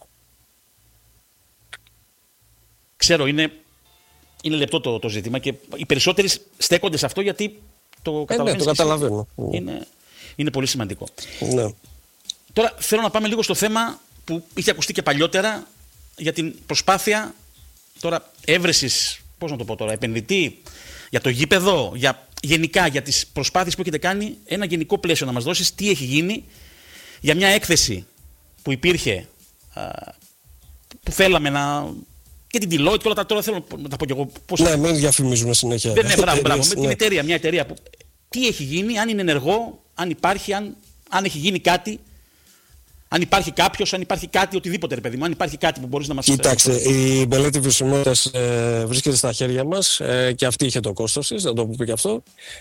Ξέρω, είναι λεπτό το ζήτημα και οι περισσότεροι στέκονται σε αυτό γιατί το καταλαβαίνεις. Ναι, το καταλαβαίνω. Είναι πολύ σημαντικό. Ναι. Τώρα θέλω να πάμε λίγο στο θέμα που είχε ακουστεί και παλιότερα για την προσπάθεια τώρα έβρεσης, πώς να το πω τώρα, επενδυτή για το γήπεδο, γενικά για τις προσπάθειες που έχετε κάνει, ένα γενικό πλαίσιο να μας δώσεις τι έχει γίνει για μια έκθεση που υπήρχε, που θέλαμε να... και την Deloitte και όλα τα τώρα θέλω να τα πω κι εγώ. Ναι, μην διαφημίζουμε συνέχεια. Ναι, μπράβο. Με την εταιρεία, μια εταιρεία που... Τι έχει γίνει, αν είναι ενεργό, αν υπάρχει, αν έχει γίνει κάτι, αν υπάρχει κάποιος, αν υπάρχει κάτι, οτιδήποτε ρε παιδί μου, αν υπάρχει κάτι που μπορείς να μας... Κοιτάξτε, η μελέτη βιωσιμότητας βρίσκεται στα χέρια μας και αυτή είχε το κόστος της, να το πούμε και αυτό.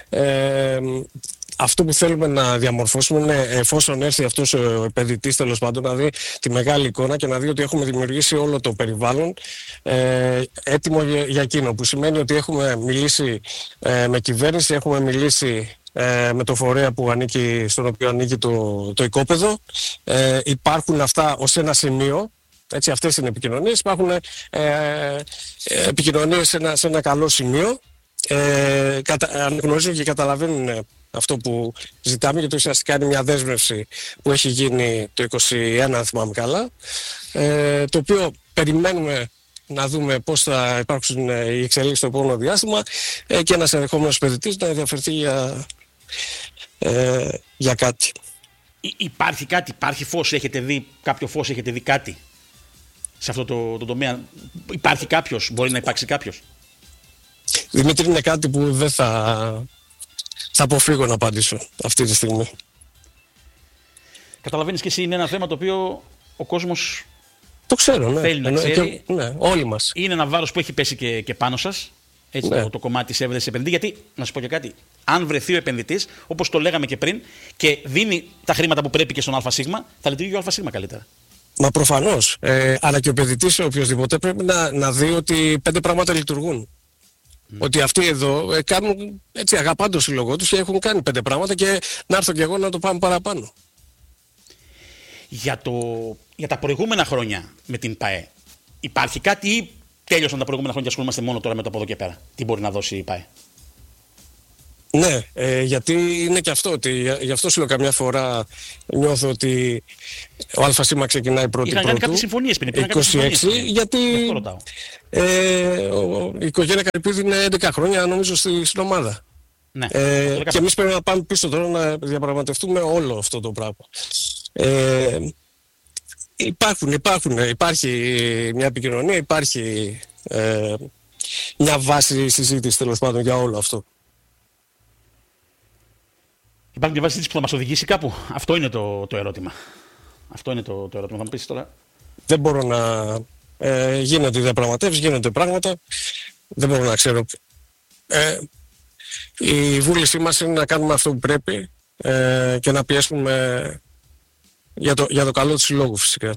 Αυτό που θέλουμε να διαμορφώσουμε είναι, εφόσον έρθει αυτός ο επενδυτής τέλος πάντων, να δει τη μεγάλη εικόνα και να δει ότι έχουμε δημιουργήσει όλο το περιβάλλον έτοιμο για εκείνο. Που σημαίνει ότι έχουμε μιλήσει με κυβέρνηση, έχουμε μιλήσει με το φορέα στον οποίο ανήκει το οικόπεδο. Υπάρχουν αυτά ως ένα σημείο. Έτσι, αυτές είναι επικοινωνίες. Υπάρχουν επικοινωνίες σε ένα καλό σημείο. Αναγνωρίζουν και καταλαβαίνουν αυτό που ζητάμε, γιατί ουσιαστικά είναι μια δέσμευση που έχει γίνει το 2021, αν θυμάμαι καλά, το οποίο περιμένουμε να δούμε πώς θα υπάρξουν οι εξελίξεις στο επόμενο διάστημα και ένας ενδεχόμενος επενδυτής να ενδιαφερθεί για κάτι. Υπάρχει κάτι, υπάρχει φως, έχετε δει κάποιο φως, έχετε δει κάτι σε αυτό το τομέα? Υπάρχει κάποιος, μπορεί να υπάρξει κάποιος? Δημήτρη, είναι κάτι που δεν θα αποφύγω να απαντήσω αυτή τη στιγμή. Καταλαβαίνεις και εσύ, είναι ένα θέμα το οποίο ο κόσμος το ξέρω, ναι. Θέλει να ξέρει. Ναι, όλοι μας. Είναι ένα βάρος που έχει πέσει και πάνω σας. Έτσι, ναι. το κομμάτι της έβρεσης επενδυτή. Γιατί, να σου πω και κάτι, αν βρεθεί ο επενδυτής, όπως το λέγαμε και πριν, και δίνει τα χρήματα που πρέπει και στον ΑΣ, θα λειτουργεί ο ΑΣ καλύτερα. Μα προφανώς. Αλλά και ο επενδυτής, οποιοδήποτε, πρέπει να δει ότι 5 πράγματα λειτουργούν. Ότι αυτοί εδώ κάνουν, έτσι, αγαπάνε το σύλλογό τους και έχουν κάνει 5 πράγματα και να έρθω κι εγώ να το πάμε παραπάνω. Για τα προηγούμενα χρόνια με την ΠΑΕ, υπάρχει κάτι ή τέλειωσαν τα προηγούμενα χρόνια και ασχολούμαστε μόνο τώρα με το από εδώ και πέρα? Τι μπορεί να δώσει η ΠΑΕ? Ναι, γιατί είναι και αυτό, ότι γι' αυτό σου λέω καμιά φορά νιώθω ότι ο ΑΣ ξεκινάει πρώτη. Είχαν κάνει κάποιες συμφωνίες πριν, 26, γιατί η οικογένεια Καρυπίδη είναι 11 χρόνια νομίζω στην ομάδα. Ναι, και εμείς πρέπει να πάμε πίσω τώρα να διαπραγματευτούμε όλο αυτό το πράγμα. Υπάρχει μια επικοινωνία, υπάρχει μια βάση συζήτηση τέλος πάντων για όλο αυτό. Υπάρχει μια βάση συζήτηση που θα μας οδηγήσει κάπου? Αυτό είναι το ερώτημα. Αυτό είναι το ερώτημα. Θα μου πεις τώρα. Δεν μπορώ να... γίνονται διαπραγματεύσεις, γίνονται πράγματα. Δεν μπορώ να ξέρω. Η βούλησή μας είναι να κάνουμε αυτό που πρέπει και να πιέσουμε για το καλό του συλλόγου φυσικά.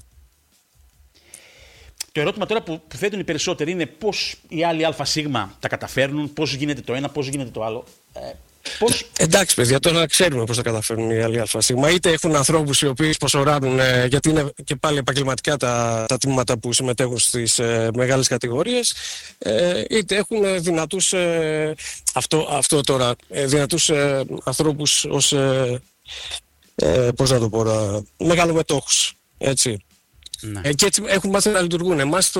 Το ερώτημα τώρα που θέτουν οι περισσότεροι είναι πώς οι άλλοι ΑΣ τα καταφέρνουν, πώς γίνεται το ένα, πώς γίνεται το άλλο. Εντάξει, παιδιά, τώρα ξέρουμε πώς θα καταφέρουν οι άλλοι ΑΣ. Είτε έχουν ανθρώπους οι οποίοι σποσοράρουν, γιατί είναι και πάλι επαγγελματικά τα τμήματα που συμμετέχουν στις μεγάλες κατηγορίες, είτε έχουν δυνατούς, αυτό τώρα, δυνατούς ανθρώπους ως, πώς να το πω, μεγαλομετόχους, έτσι. Ναι. Και έτσι έχουν μάθει να λειτουργούν. Εμάς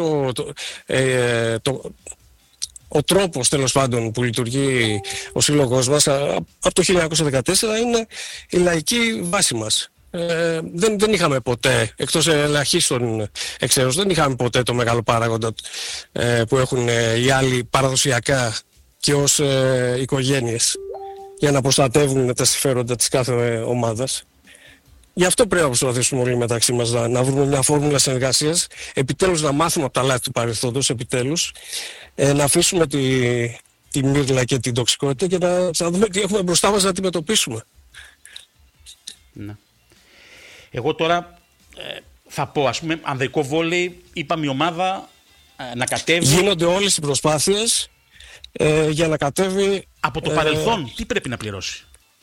ο τρόπος τέλος πάντων που λειτουργεί ο σύλλογος μας από το 1914 είναι η λαϊκή βάση μας. δεν είχαμε ποτέ, εκτός ελαχίστων εξαίρους, δεν είχαμε ποτέ το μεγάλο παράγοντα που έχουν οι άλλοι παραδοσιακά και ως οικογένειες για να προστατεύουν τα συμφέροντα της κάθε ομάδας. Γι' αυτό πρέπει να προσπαθήσουμε όλοι μεταξύ μας να βρούμε μια φόρμουλα συνεργασίας, επιτέλους να μάθουμε από τα λάθη του παρελθόντος, επιτέλους, να αφήσουμε τη μύρλα και την τοξικότητα και να δούμε τι έχουμε μπροστά μας να αντιμετωπίσουμε. Ναι. Εγώ τώρα θα πω, ας πούμε, ανδρικό βόλεϊ, είπαμε η ομάδα να κατέβει. Γίνονται όλες οι προσπάθειες για να κατέβει. Από το παρελθόν, τι πρέπει να πληρώσει?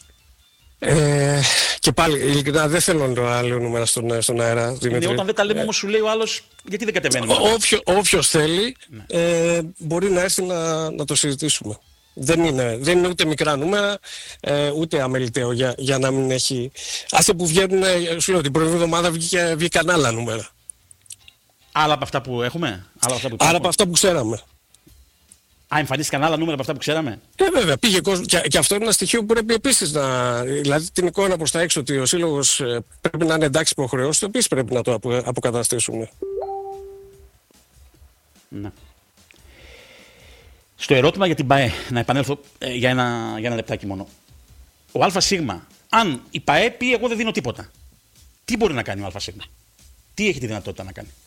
Και πάλι, ειλικρινά, δεν θέλω να λέω νούμερα στον αέρα, Δημήτρη. Όταν δεν τα λέμε όμως, σου λέει ο άλλος, γιατί δεν κατεβαίνουμε? Όποιος θέλει, μπορεί να έρθει να το συζητήσουμε. Δεν είναι ούτε μικρά νούμερα, ούτε αμεληταίο για να μην έχει. Άσε που βγαίνουν, σου λέω, την προηγούμενη εβδομάδα βγήκαν άλλα νούμερα. Άλλα από αυτά που έχουμε? Άλλα από αυτά που ξέραμε. Εμφανίστηκαν άλλα νούμερα από αυτά που ξέραμε. Βέβαια, πήγε κόσμο. Και αυτό είναι ένα στοιχείο που πρέπει επίσης να. Δηλαδή την εικόνα προς τα έξω ότι ο σύλλογος πρέπει να είναι εντάξει υποχρεώσεις, το επίσης πρέπει να το αποκαταστήσουμε. Ναι. Στο ερώτημα για την ΠΑΕ, να επανέλθω για ένα λεπτάκι μόνο. Ο ΑΣ, αν η ΠΑΕ πει εγώ δεν δίνω τίποτα, τι μπορεί να κάνει ο ΑΣ? Τι έχει τη δυνατότητα να κάνει?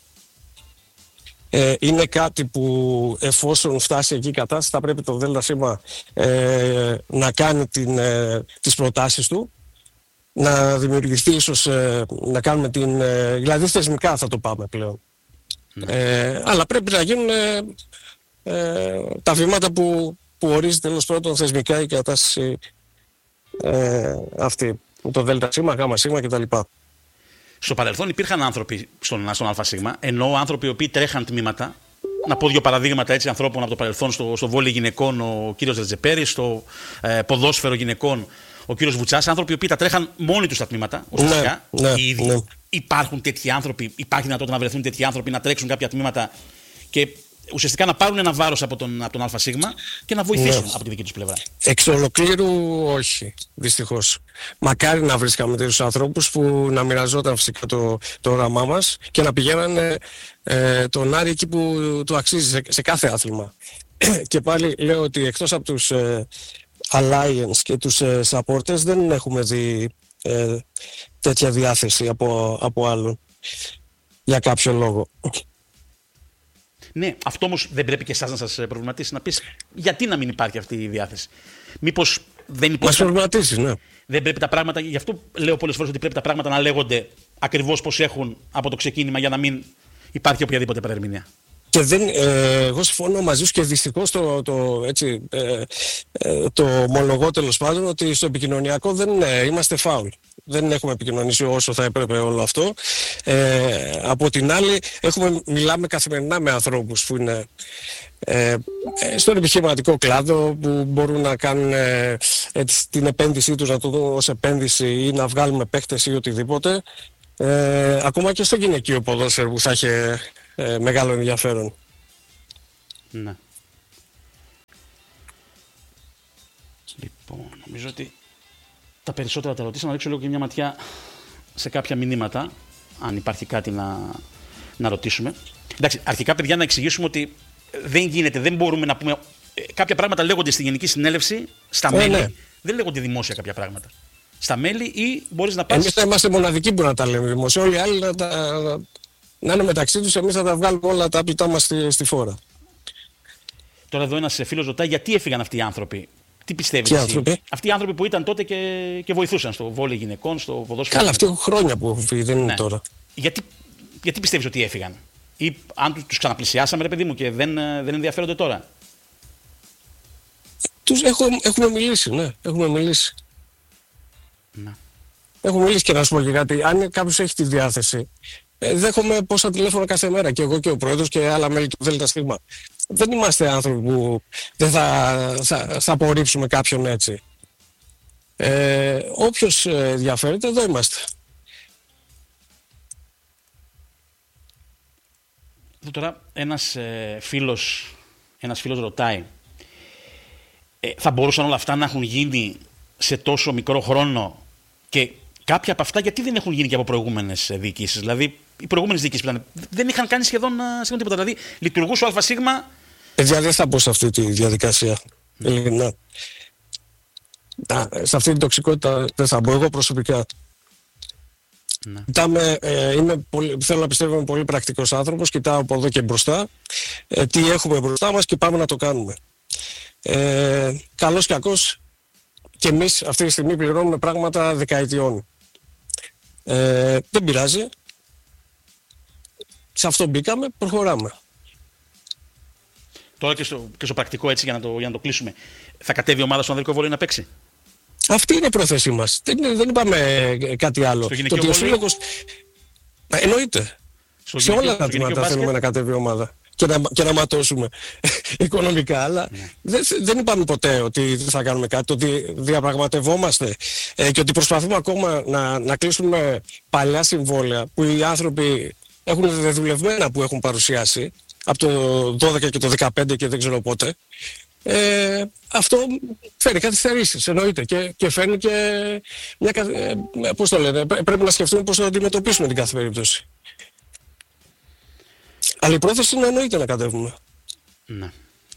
Είναι κάτι που εφόσον φτάσει εκεί η κατάσταση θα πρέπει το ΔΣ να κάνει τις προτάσεις του, να δημιουργηθεί ίσως, να κάνουμε δηλαδή θεσμικά θα το πάμε πλέον. Αλλά πρέπει να γίνουν τα βήματα που ορίζει τέλος πρώτον θεσμικά η κατάσταση αυτή, το ΔΣ, ΓΣ κτλ. Στο παρελθόν υπήρχαν άνθρωποι στον ΑΣ, ενώ άνθρωποι οι οποίοι τρέχαν τμήματα. Να πω δύο παραδείγματα έτσι ανθρώπων από το παρελθόν. Στο βόλεϊ γυναικών ο κύριος Ρετζεπέρης, στο ποδόσφαιρο γυναικών ο κύριος Βουτσάς. Άνθρωποι οι οποίοι τα τρέχαν μόνοι τους στα τμήματα. Ουσιαστικά οι ίδιοι. Ναι. Υπάρχουν τέτοιοι άνθρωποι, υπάρχει δυνατότητα να βρεθούν τέτοιοι άνθρωποι να τρέξουν κάποια τμήματα και ουσιαστικά να πάρουν ένα βάρος από τον ΑΣ και να βοηθήσουν από τη δική τους πλευρά. Εξ ολοκλήρου όχι, δυστυχώς. Μακάρι να βρίσκαμε τέτοιους ανθρώπους που να μοιραζόταν φυσικά το όραμά μας και να πηγαίνανε τον Άρη εκεί που του αξίζει σε κάθε άθλημα. Και πάλι λέω ότι εκτός από τους Alliance και τους supporters δεν έχουμε δει τέτοια διάθεση από άλλον για κάποιο λόγο. Ναι, αυτό όμως δεν πρέπει και εσάς να σας προβληματίσει, να πεις γιατί να μην υπάρχει αυτή η διάθεση? Μήπως δεν υπάρχει? Μας προβληματίσει, ναι. Δεν πρέπει τα πράγματα, γι' αυτό λέω πολλές φορές ότι πρέπει τα πράγματα να λέγονται ακριβώς πως έχουν από το ξεκίνημα για να μην υπάρχει οποιαδήποτε παρερμηνία. Και εγώ συμφωνώ μαζί σου και δυστυχώς το ομολογώ τέλος πάντων ότι στο επικοινωνιακό δεν είμαστε φάουλ. Δεν έχουμε επικοινωνήσει όσο θα έπρεπε όλο αυτό. Από την άλλη μιλάμε καθημερινά με ανθρώπους που είναι στον επιχειρηματικό κλάδο, που μπορούν να κάνουν την επένδυσή τους, να το δουν ως επένδυση ή να βγάλουμε παίχτες ή οτιδήποτε. Ακόμα και στο γυναικείο ποδόσφαιρο που θα είχε μεγάλο ενδιαφέρον. Ναι. Λοιπόν, νομίζω ότι τα περισσότερα τα ρωτήσαμε. Να ρίξω λίγο και μια ματιά σε κάποια μηνύματα, αν υπάρχει κάτι να ρωτήσουμε. Εντάξει, αρχικά παιδιά να εξηγήσουμε ότι δεν γίνεται, δεν μπορούμε να πούμε. Κάποια πράγματα λέγονται στη Γενική Συνέλευση, στα μέλη. Ναι. Δεν λέγονται δημόσια κάποια πράγματα. Στα μέλη ή μπορείς να πας. Εμείς θα είμαστε μοναδικοί που να τα λέμε δημόσια. Όλοι οι άλλοι να είναι μεταξύ τους, εμείς θα τα βγάλουμε όλα τα απλητά μας στη φόρα. Τώρα εδώ ένας φίλος ρωτάει γιατί έφυγαν αυτοί οι άνθρωποι. Τι πιστεύεις εσύ? Αυτοί οι άνθρωποι που ήταν τότε και βοηθούσαν στο βόλεϊ γυναικών, στο ποδόσφαιρο. Καλά, αυτοί έχουν χρόνια που έχουν φύγει, δεν είναι τώρα. Γιατί πιστεύεις ότι έφυγαν? Ή αν τους ξαναπλησιάσαμε, ρε παιδί μου, και δεν ενδιαφέρονται τώρα? Έχουμε μιλήσει, ναι. Έχουμε μιλήσει. Να. Έχουμε μιλήσει και να σου πω και κάτι. Αν κάποιος έχει τη διάθεση, δέχομαι πόσα τηλέφωνα κάθε μέρα και εγώ και ο πρόεδρος και άλλα μέλη του ΔΣ. Δεν είμαστε άνθρωποι που δεν θα απορρίψουμε κάποιον έτσι. Όποιος ενδιαφέρεται, εδώ είμαστε. Εδώ τώρα ένας φίλος ρωτάει, θα μπορούσαν όλα αυτά να έχουν γίνει σε τόσο μικρό χρόνο και κάποια από αυτά γιατί δεν έχουν γίνει και από προηγούμενες διοικήσεις. Δηλαδή, οι προηγούμενες διοικήσεις που ήταν, δεν είχαν κάνει σχεδόν τίποτα. Δηλαδή, λειτουργούσε ο ΑΣ. Παιδιά, δεν θα μπω σε αυτή τη διαδικασία. Ειλικρινά. Σε αυτή την τοξικότητα δεν θα μπω. Εγώ προσωπικά. Ναι. Θέλω να πιστεύω είμαι πολύ πρακτικός άνθρωπος. Κοιτάω από εδώ και μπροστά. Τι έχουμε μπροστά μας και πάμε να το κάνουμε. Καλώς και κακώς και εμείς αυτή τη στιγμή πληρώνουμε πράγματα δεκαετιών. Δεν πειράζει. Σε αυτό μπήκαμε, προχωράμε. Τώρα και στο πρακτικό, έτσι, για να το κλείσουμε. Θα κατέβει η ομάδα στον ανδρικό βόλεϊ να παίξει? Αυτή είναι η πρόθεσή μας. Δεν είπαμε κάτι άλλο. Στο γυναικείο βόλεϊ? Εννοείται. Σε όλα τα τμήματα θέλουμε να κατέβει η ομάδα και να ματώσουμε οικονομικά. Αλλά δεν είπαμε ποτέ ότι δεν θα κάνουμε κάτι, ότι διαπραγματευόμαστε και ότι προσπαθούμε ακόμα να κλείσουμε παλιά συμβόλαια που οι άνθρωποι έχουν δεδουλευμένα που έχουν παρουσιάσει από το 12 και το 15 και δεν ξέρω πότε. Αυτό φέρνει καθυστερήσεις, εννοείται, και φέρνει και πώς το λένε, πρέπει να σκεφτούμε πώς θα αντιμετωπίσουμε την κάθε περίπτωση. Αλλά η πρόθεση είναι, εννοείται, να κατέβουμε. Ναι.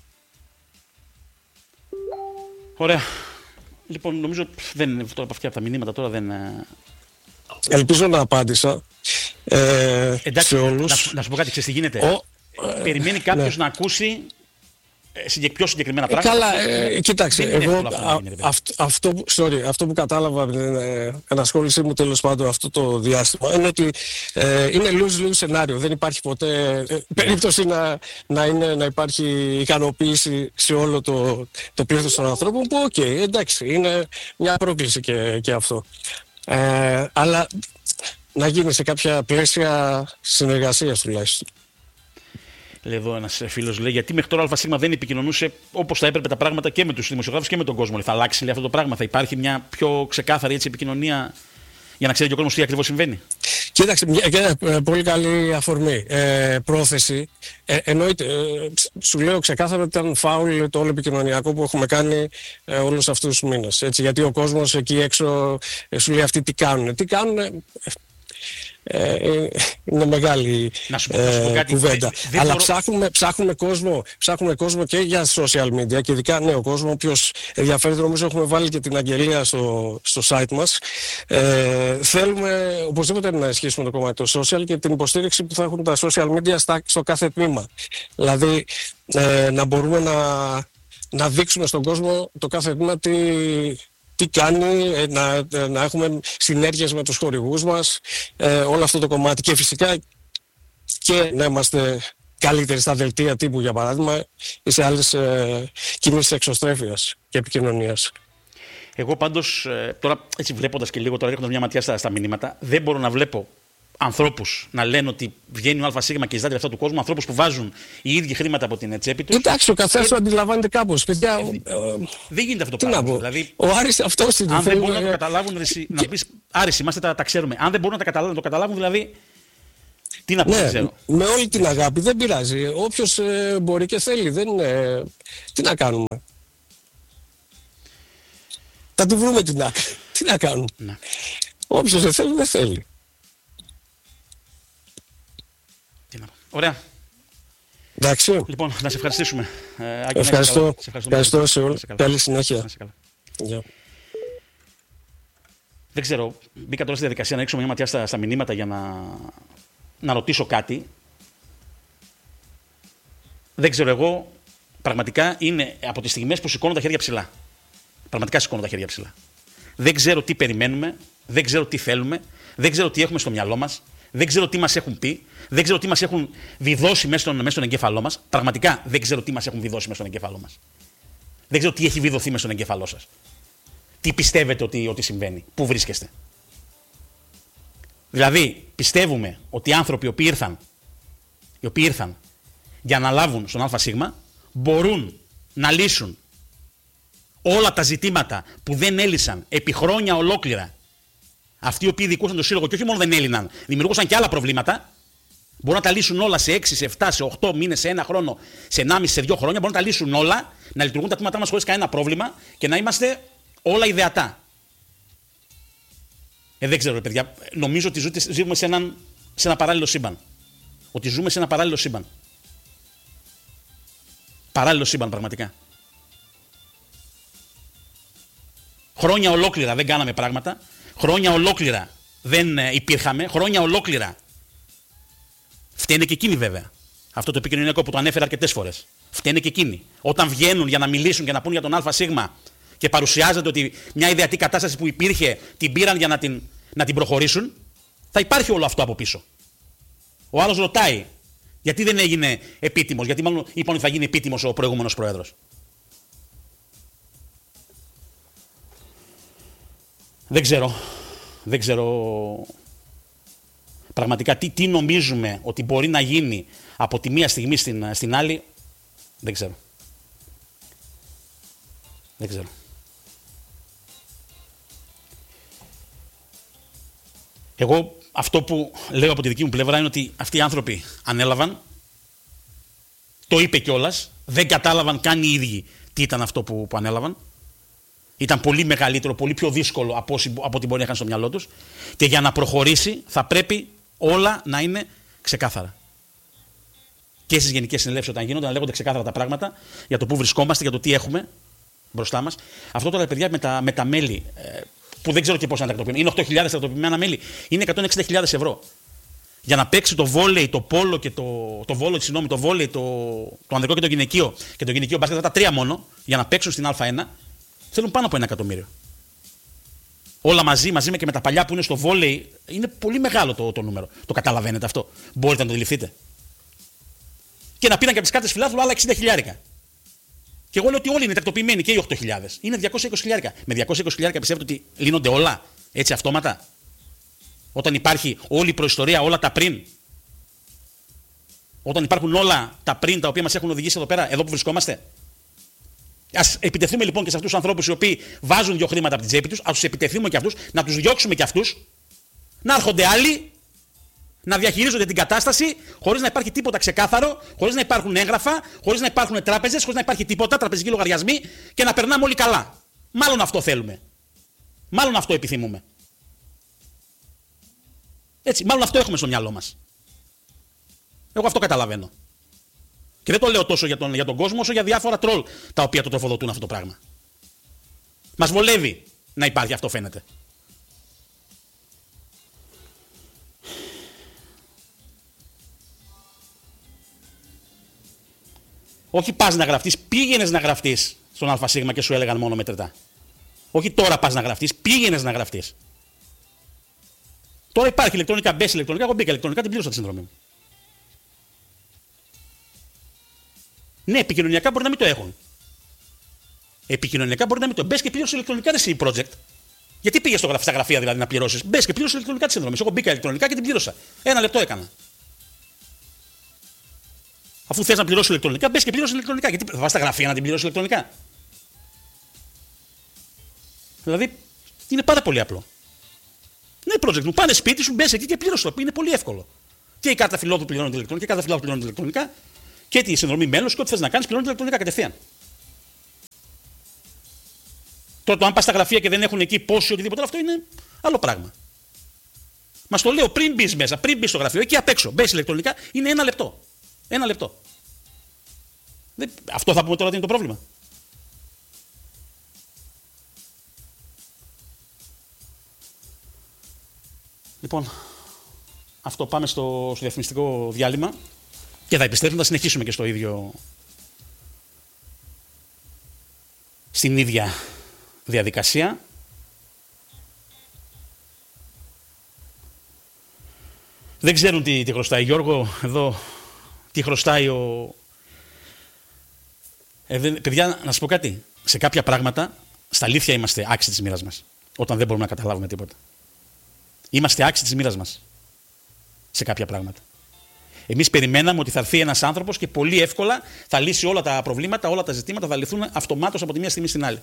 Ωραία. Λοιπόν, νομίζω τώρα από αυτά τα μηνύματα τώρα δεν... Ελπίζω να απάντησα εντάξει, σε όλους. Να σου πω κάτι, ξέρεις τι γίνεται. Περιμένει κάποιος να ακούσει πιο συγκεκριμένα πράγματα. Καλά, κοιτάξτε, εγώ αυτό που κατάλαβα από την ενασχόλησή μου τέλος πάντων αυτό το διάστημα είναι ότι είναι lose-lose σενάριο. Δεν υπάρχει ποτέ περίπτωση να υπάρχει ικανοποίηση σε όλο το πλήθος των ανθρώπων που εντάξει, είναι μια πρόκληση και αυτό. Αλλά να γίνει σε κάποια πλαίσια συνεργασίας τουλάχιστον. Λέει εδώ ένας φίλος, λέει, γιατί μέχρι τώρα ΑΣ δεν επικοινωνούσε όπως θα έπρεπε τα πράγματα και με τους δημοσιογράφους και με τον κόσμο. Θα αλλάξει, λέει, αυτό το πράγμα? Θα υπάρχει μια πιο ξεκάθαρη επικοινωνία για να ξέρει και ο κόσμος τι ακριβώς συμβαίνει? Κοίταξε, μια πολύ καλή αφορμή. Πρόθεση. Εννοείται, σου λέω ξεκάθαρα ότι ήταν φάουλ το όλο επικοινωνιακό που έχουμε κάνει όλους αυτούς τους μήνες. Έτσι, γιατί ο κόσμος εκεί έξω σου λέει αυτοί τι κάνουν. Τι κάνουν. Είναι μεγάλη κουβέντα. Αλλά ψάχνουμε κόσμο και για social media και ειδικά ο κόσμο ο οποίος ενδιαφέρεται, νομίζω έχουμε βάλει και την αγγελία στο site μας. Θέλουμε οπωσδήποτε να ισχύσουμε το κομμάτι το social και την υποστήριξη που θα έχουν τα social media στο κάθε τμήμα. Δηλαδή να μπορούμε να δείξουμε στον κόσμο το κάθε τμήμα τι κάνει, να έχουμε συνέργειες με τους χορηγούς μας, όλο αυτό το κομμάτι και φυσικά και να είμαστε καλύτεροι στα δελτία τύπου για παράδειγμα ή σε άλλες κινήσεις εξωστρέφειας και επικοινωνίας. Εγώ πάντως τώρα έτσι βλέποντας και λίγο, τώρα ρίχνοντας μια ματιά στα μηνύματα, δεν μπορώ να βλέπω ανθρώπους να λένε ότι βγαίνει ο ΑΣ και ζητάει λεφτά του κόσμου, ανθρώπους που βάζουν οι ίδιοι χρήματα από την τσέπη τους. Εντάξει, ο καθένας το αντιλαμβάνεται κάπως. Παιδιά, δεν γίνεται αυτό το πράγμα. Δηλαδή, ο Άρης αυτός είναι. Αν δεν μπορούν να το καταλάβουν, να πεις Άρης, είμαστε, τα ξέρουμε. Αν δεν μπορούν να το καταλάβουν, δηλαδή. Τι να πω, δεν ξέρω. Με όλη την αγάπη, δεν πειράζει. Όποιος μπορεί και θέλει, τι να κάνουμε. Θα του βρούμε την άκρη. Τι να κάνουμε. Όποιος δεν θέλει, δεν θέλει. Ωραία. Εντάξει. Λοιπόν, να σε ευχαριστήσουμε. Ευχαριστώ σε όλους. Καλή συνέχεια. Δεν ξέρω, μπήκα τώρα στη διαδικασία να ρίξω μια ματιά στα μηνύματα για να ρωτήσω κάτι. Δεν ξέρω, εγώ πραγματικά είναι από τις στιγμές που σηκώνω τα χέρια ψηλά. Πραγματικά σηκώνω τα χέρια ψηλά. Δεν ξέρω τι περιμένουμε, δεν ξέρω τι θέλουμε, δεν ξέρω τι έχουμε στο μυαλό μας. Δεν ξέρω τι μας έχουν πει, δεν ξέρω τι μας έχουν βιδώσει μέσα στον εγκέφαλό μας. Πραγματικά δεν ξέρω τι μας έχουν βιδώσει μέσα στον εγκέφαλό μας. Δεν ξέρω τι έχει βιδωθεί μέσα στον εγκέφαλό σας. Τι πιστεύετε ότι συμβαίνει, πού βρίσκεστε. Δηλαδή, πιστεύουμε ότι οι άνθρωποι οι οποίοι ήρθαν για να λάβουν στον ΑΣ μπορούν να λύσουν όλα τα ζητήματα που δεν έλυσαν επί χρόνια ολόκληρα. Αυτοί οι οποίοι δικούσαν το σύλλογο και όχι μόνο δεν έλυναν, δημιουργούσαν και άλλα προβλήματα, μπορούν να τα λύσουν όλα σε 6, σε 7, σε 8 μήνες, σε 1 χρόνο, σε 1,5, σε 2 χρόνια. Μπορούν να τα λύσουν όλα, να λειτουργούν τα τμήματά μας χωρίς κανένα πρόβλημα και να είμαστε όλα ιδεατά. Δεν ξέρω, παιδιά. Νομίζω ότι ζούμε σε ένα παράλληλο σύμπαν. Ότι ζούμε σε ένα παράλληλο σύμπαν. Παράλληλο σύμπαν, πραγματικά. Χρόνια ολόκληρα δεν κάναμε πράγματα. Χρόνια ολόκληρα δεν υπήρχαμε. Χρόνια ολόκληρα. Φταίνε και εκείνοι, βέβαια. Αυτό το επικοινωνιακό που το ανέφερα αρκετές φορές. Φταίνε και εκείνοι. Όταν βγαίνουν για να μιλήσουν και να πούν για τον ΑΣ και παρουσιάζεται ότι μια ιδεατή κατάσταση που υπήρχε την πήραν για να την προχωρήσουν, θα υπάρχει όλο αυτό από πίσω. Ο άλλος ρωτάει, γιατί δεν έγινε επίτιμος, γιατί μάλλον είπαν ότι θα γίνει επίτιμος ο προηγούμενος πρόεδρος. Δεν ξέρω πραγματικά τι νομίζουμε ότι μπορεί να γίνει από τη μία στιγμή στην άλλη. Δεν ξέρω. Εγώ αυτό που λέω από τη δική μου πλευρά είναι ότι αυτοί οι άνθρωποι ανέλαβαν, το είπε κιόλας, δεν κατάλαβαν καν οι ίδιοι τι ήταν αυτό που ανέλαβαν. Ήταν πολύ μεγαλύτερο, πολύ πιο δύσκολο από ό,τι μπορεί να είχαν στο μυαλό τους. Και για να προχωρήσει θα πρέπει όλα να είναι ξεκάθαρα. Και στις γενικές συνελεύσεις όταν γίνονται να λέγονται ξεκάθαρα τα πράγματα για το πού βρισκόμαστε, για το τι έχουμε μπροστά μας. Αυτό τώρα, παιδιά, με τα μέλη, που δεν ξέρω και πώς να τα τακτοποιούν. Είναι 8.000 τακτοποιημένα μέλη, είναι 160.000 ευρώ. Για να παίξει το βόλεϊ, το πόλο και το βόλεϊ, το ανδρικό και το γυναικείο και το γυναικείο μπάσκετ, τα τρία μόνο, για να παίξουν στην Α1, θέλουν πάνω από 1 εκατομμύριο. Όλα μαζί και με τα παλιά που είναι στο βόλεϊ, είναι πολύ μεγάλο το νούμερο. Το καταλαβαίνετε αυτό? Μπορείτε να το αντιληφθείτε? Και να πήραν και από τις κάρτες φιλάθλου άλλα 60 χιλιάρικα. Και εγώ λέω ότι όλοι είναι τακτοποιημένοι και οι 8.000. Είναι 220 χιλιάρικα. Με 220 χιλιάρικα πιστεύετε ότι λύνονται όλα έτσι αυτόματα? Όταν υπάρχει όλη η προϊστορία, όλα τα πριν. Όταν υπάρχουν όλα τα πριν τα οποία μας έχουν οδηγήσει εδώ πέρα, εδώ που βρισκόμαστε. Ας επιτεθούμε λοιπόν και σε αυτούς τους ανθρώπους οι οποίοι βάζουν 2 χρήματα από την τσέπη τους, ας τους επιτεθούμε και αυτούς, να τους διώξουμε και αυτούς, να έρχονται άλλοι, να διαχειρίζονται την κατάσταση χωρίς να υπάρχει τίποτα ξεκάθαρο, χωρίς να υπάρχουν έγγραφα, χωρίς να υπάρχουν τράπεζες, χωρίς να υπάρχει τίποτα, τραπεζικοί λογαριασμοί και να περνάμε όλοι καλά. Μάλλον αυτό θέλουμε. Μάλλον αυτό επιθυμούμε. Έτσι, μάλλον αυτό έχουμε στο μυαλό μας. Εγώ αυτό καταλαβαίνω. Και δεν το λέω τόσο για τον κόσμο όσο για διάφορα τρόλ τα οποία το τροφοδοτούν αυτό το πράγμα. Μας βολεύει να υπάρχει αυτό, φαίνεται. Όχι πας να γραφτείς, πήγαινες να γραφτείς στον ΑΣ και σου έλεγαν μόνο μετρητά. Όχι τώρα πας να γραφτείς, πήγαινες να γραφτείς. Τώρα υπάρχει ηλεκτρονικά, μπες ηλεκτρονικά, εγώ μπήκα ηλεκτρονικά, την πλήρωσα τη συνδρομή μου. Ναι, επικοινωνιακά μπορεί να μην το έχουν. Επικοινωνιακά μπορεί να μην το έχουν. Μπες και πλήρωσε ηλεκτρονικά τη project. Γιατί πήγες στα γραφεία δηλαδή να πληρώσεις? Μπες και πλήρωσε ηλεκτρονικά τη συνδρομή. Εγώ μπήκα ηλεκτρονικά και την πλήρωσα. 1 λεπτό έκανα. Αφού θες να πληρώσεις ηλεκτρονικά, μπες και πλήρωσε ηλεκτρονικά. Γιατί θα πας στα γραφεία να την πληρώσεις ηλεκτρονικά? Δηλαδή είναι πάρα πολύ απλό. Ναι, project μου, πάνε σπίτι σου, μπες εκεί και πλήρωσε. Είναι πολύ εύκολο. Και η κάρτα φιλόδου πληρώνεται ηλεκτρονικά, και η κάρτα φιλόδου πληρώνεται ηλεκτρονικά. Και τη συνδρομή μέλος και ό,τι θες να κάνεις πληρώνεται ηλεκτρονικά κατευθείαν. Τώρα το αν πας στα γραφεία και δεν έχουν εκεί πόσοι ή οτιδήποτε, αυτό είναι άλλο πράγμα. Μας το λέω πριν μπεις μέσα, πριν μπεις στο γραφείο, εκεί απ' έξω. Μπες ηλεκτρονικά, είναι 1 λεπτό. 1 λεπτό. Αυτό θα πούμε τώρα ότι είναι το πρόβλημα. Λοιπόν, αυτό, πάμε στο διαφημιστικό διάλειμμα και θα επιστρέψουμε, θα συνεχίσουμε και στην ίδια διαδικασία. Δεν ξέρουν τι χρωστάει Γιώργο εδώ, τι χρωστάει παιδιά, να σας πω κάτι. Σε κάποια πράγματα, στα αλήθεια είμαστε άξιοι της μοίρας μας, όταν δεν μπορούμε να καταλάβουμε τίποτα. Είμαστε άξιοι της μοίρας μας σε κάποια πράγματα. Εμείς περιμέναμε ότι θα έρθει ένας άνθρωπος και πολύ εύκολα θα λύσει όλα τα προβλήματα, όλα τα ζητήματα θα λυθούν αυτομάτως από τη μία στιγμή στην άλλη.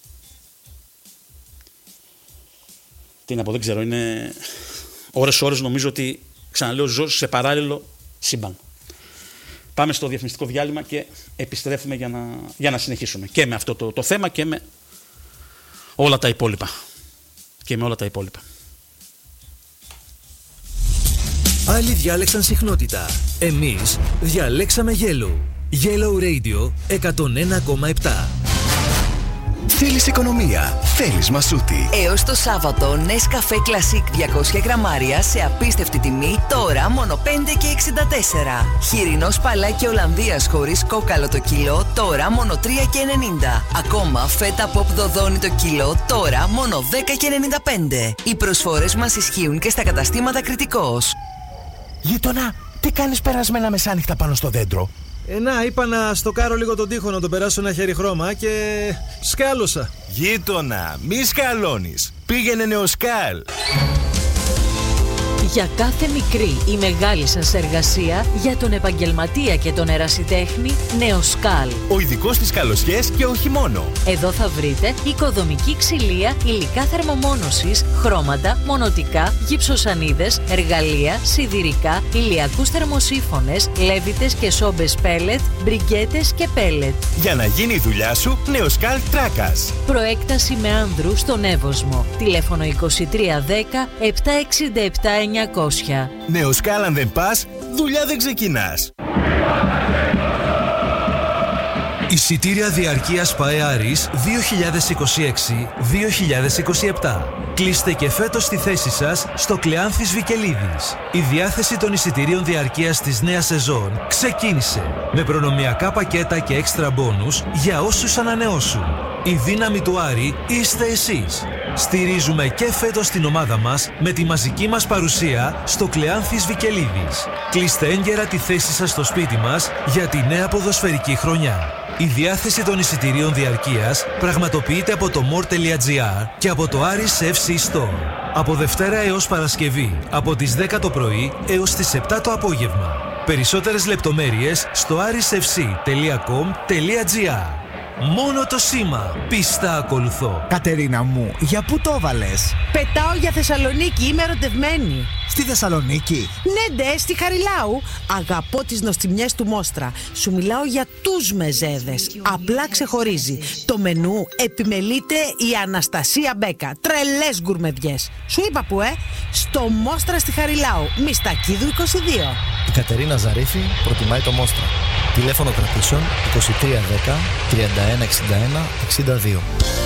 Τι να πω, δεν ξέρω, είναι ώρες νομίζω ότι, ξαναλέω, ζω σε παράλληλο σύμπαν. Πάμε στο διαφημιστικό διάλειμμα και επιστρέφουμε για να συνεχίσουμε και με αυτό το θέμα και με όλα τα υπόλοιπα. Άλλοι διάλεξαν συχνότητα. Εμείς διαλέξαμε Yellow. Yellow Radio 101,7. Θέλεις οικονομία, θέλεις μασούτη. Έως το Σάββατο, Nescafé Classic 200 γραμμάρια σε απίστευτη τιμή, τώρα μόνο 5,64. Χοιρινό σπαλάκι Ολλανδίας χωρίς κόκαλο το κιλό, τώρα μόνο 3,90. Ακόμα φέτα pop δοδόνι το κιλό, τώρα μόνο 10,95. Οι προσφορές μας ισχύουν και στα καταστήματα Κρητικός. Γείτονα, τι κάνεις περασμένα μεσάνυχτα πάνω στο δέντρο? Να, είπα να στοκάρω λίγο τον τοίχο, να τον περάσω ένα χέρι χρώμα και σκάλωσα. Γείτονα, μη σκαλώνεις. Πήγαινε Νεοσκάλ. Για κάθε μικρή ή μεγάλη σας εργασία, για τον επαγγελματία και τον ερασιτέχνη, Νεοσκάλ. Ο ειδικός στις καλοσιές και όχι μόνο. Εδώ θα βρείτε οικοδομική ξυλία, υλικά θερμομόνωσης, χρώματα, μονοτικά, γυψοσανίδες, εργαλεία, σιδηρικά, ηλιακούς θερμοσύφωνες, λέβητες και σόμπες πέλετ, μπριγκέτες και πέλετ. Για να γίνει η δουλειά σου, Νεοσκάλ Τράκας. Προέκταση με άνδρου στον Εύωσμο. Τηλέφωνο 2310 767 900. Νεοσκάλ, αν δεν πας, δουλειά δεν ξεκινάς. Εισιτήρια διαρκείας ΠαΕ-Άρης 2026-2027. Κλείστε και φέτος τη θέση σας στο Κλεάνθης Βικελίδης. Η διάθεση των εισιτηρίων διαρκείας της νέας σεζόν ξεκίνησε με προνομιακά πακέτα και έξτρα μπόνους για όσους ανανεώσουν. Η δύναμη του Άρη είστε εσείς. Στηρίζουμε και φέτος την ομάδα μας με τη μαζική μας παρουσία στο Κλεάνθης Βικελίδης. Κλείστε έγκαιρα τη θέση σας στο σπίτι μας για τη νέα ποδοσφαιρική χρονιά. Η διάθεση των εισιτηρίων διαρκείας πραγματοποιείται από το more.gr και από το Aris FC Store. Από Δευτέρα έως Παρασκευή, από τις 10 το πρωί έως τις 7 το απόγευμα. Περισσότερες λεπτομέρειες στο arisfc.com.gr. Μόνο το σήμα πίστα ακολουθώ. Κατερίνα μου, για πού το έβαλες? Πετάω για Θεσσαλονίκη, είμαι ερωτευμένη. Στη Θεσσαλονίκη? Ναι, ντε, στη Χαριλάου. Αγαπώ τις νοστιμιές του Μόστρα. Σου μιλάω για τους μεζέδες. Απλά ξεχωρίζει. Το μενού επιμελείται η Αναστασία Μπέκα. Τρελές γκουρμεδιές. Σου είπα που, στο Μόστρα στη Χαριλάου. Μιστακίδου 22. Η Κατερίνα Ζαρίφη προτιμάει το Μόστρα. Τηλέφωνο κρατήσεων 2310 3161 62.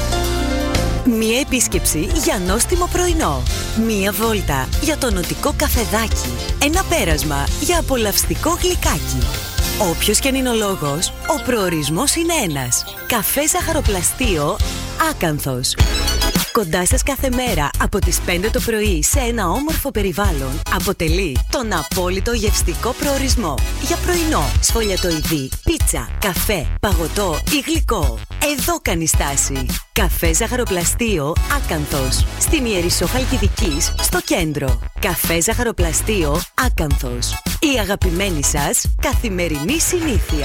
Μία επίσκεψη για νόστιμο πρωινό. Μία βόλτα για το νοτικό καφεδάκι. Ένα πέρασμα για απολαυστικό γλυκάκι. Όποιος και αν είναι ο λόγος, ο προορισμός είναι ένας. Καφέ Ζαχαροπλαστείο Άκανθος. Κοντά σας κάθε μέρα από τις 5 το πρωί σε ένα όμορφο περιβάλλον αποτελεί τον απόλυτο γευστικό προορισμό για πρωινό, σφολιατοειδή, πίτσα, καφέ, παγωτό ή γλυκό. Εδώ κάνει στάση. Καφέ Ζαχαροπλαστείο Άκανθος. Στην Ιερισσό Χαλκιδικής στο κέντρο. Καφέ Ζαχαροπλαστείο Άκανθος. Η αγαπημένη σας καθημερινή συνήθεια.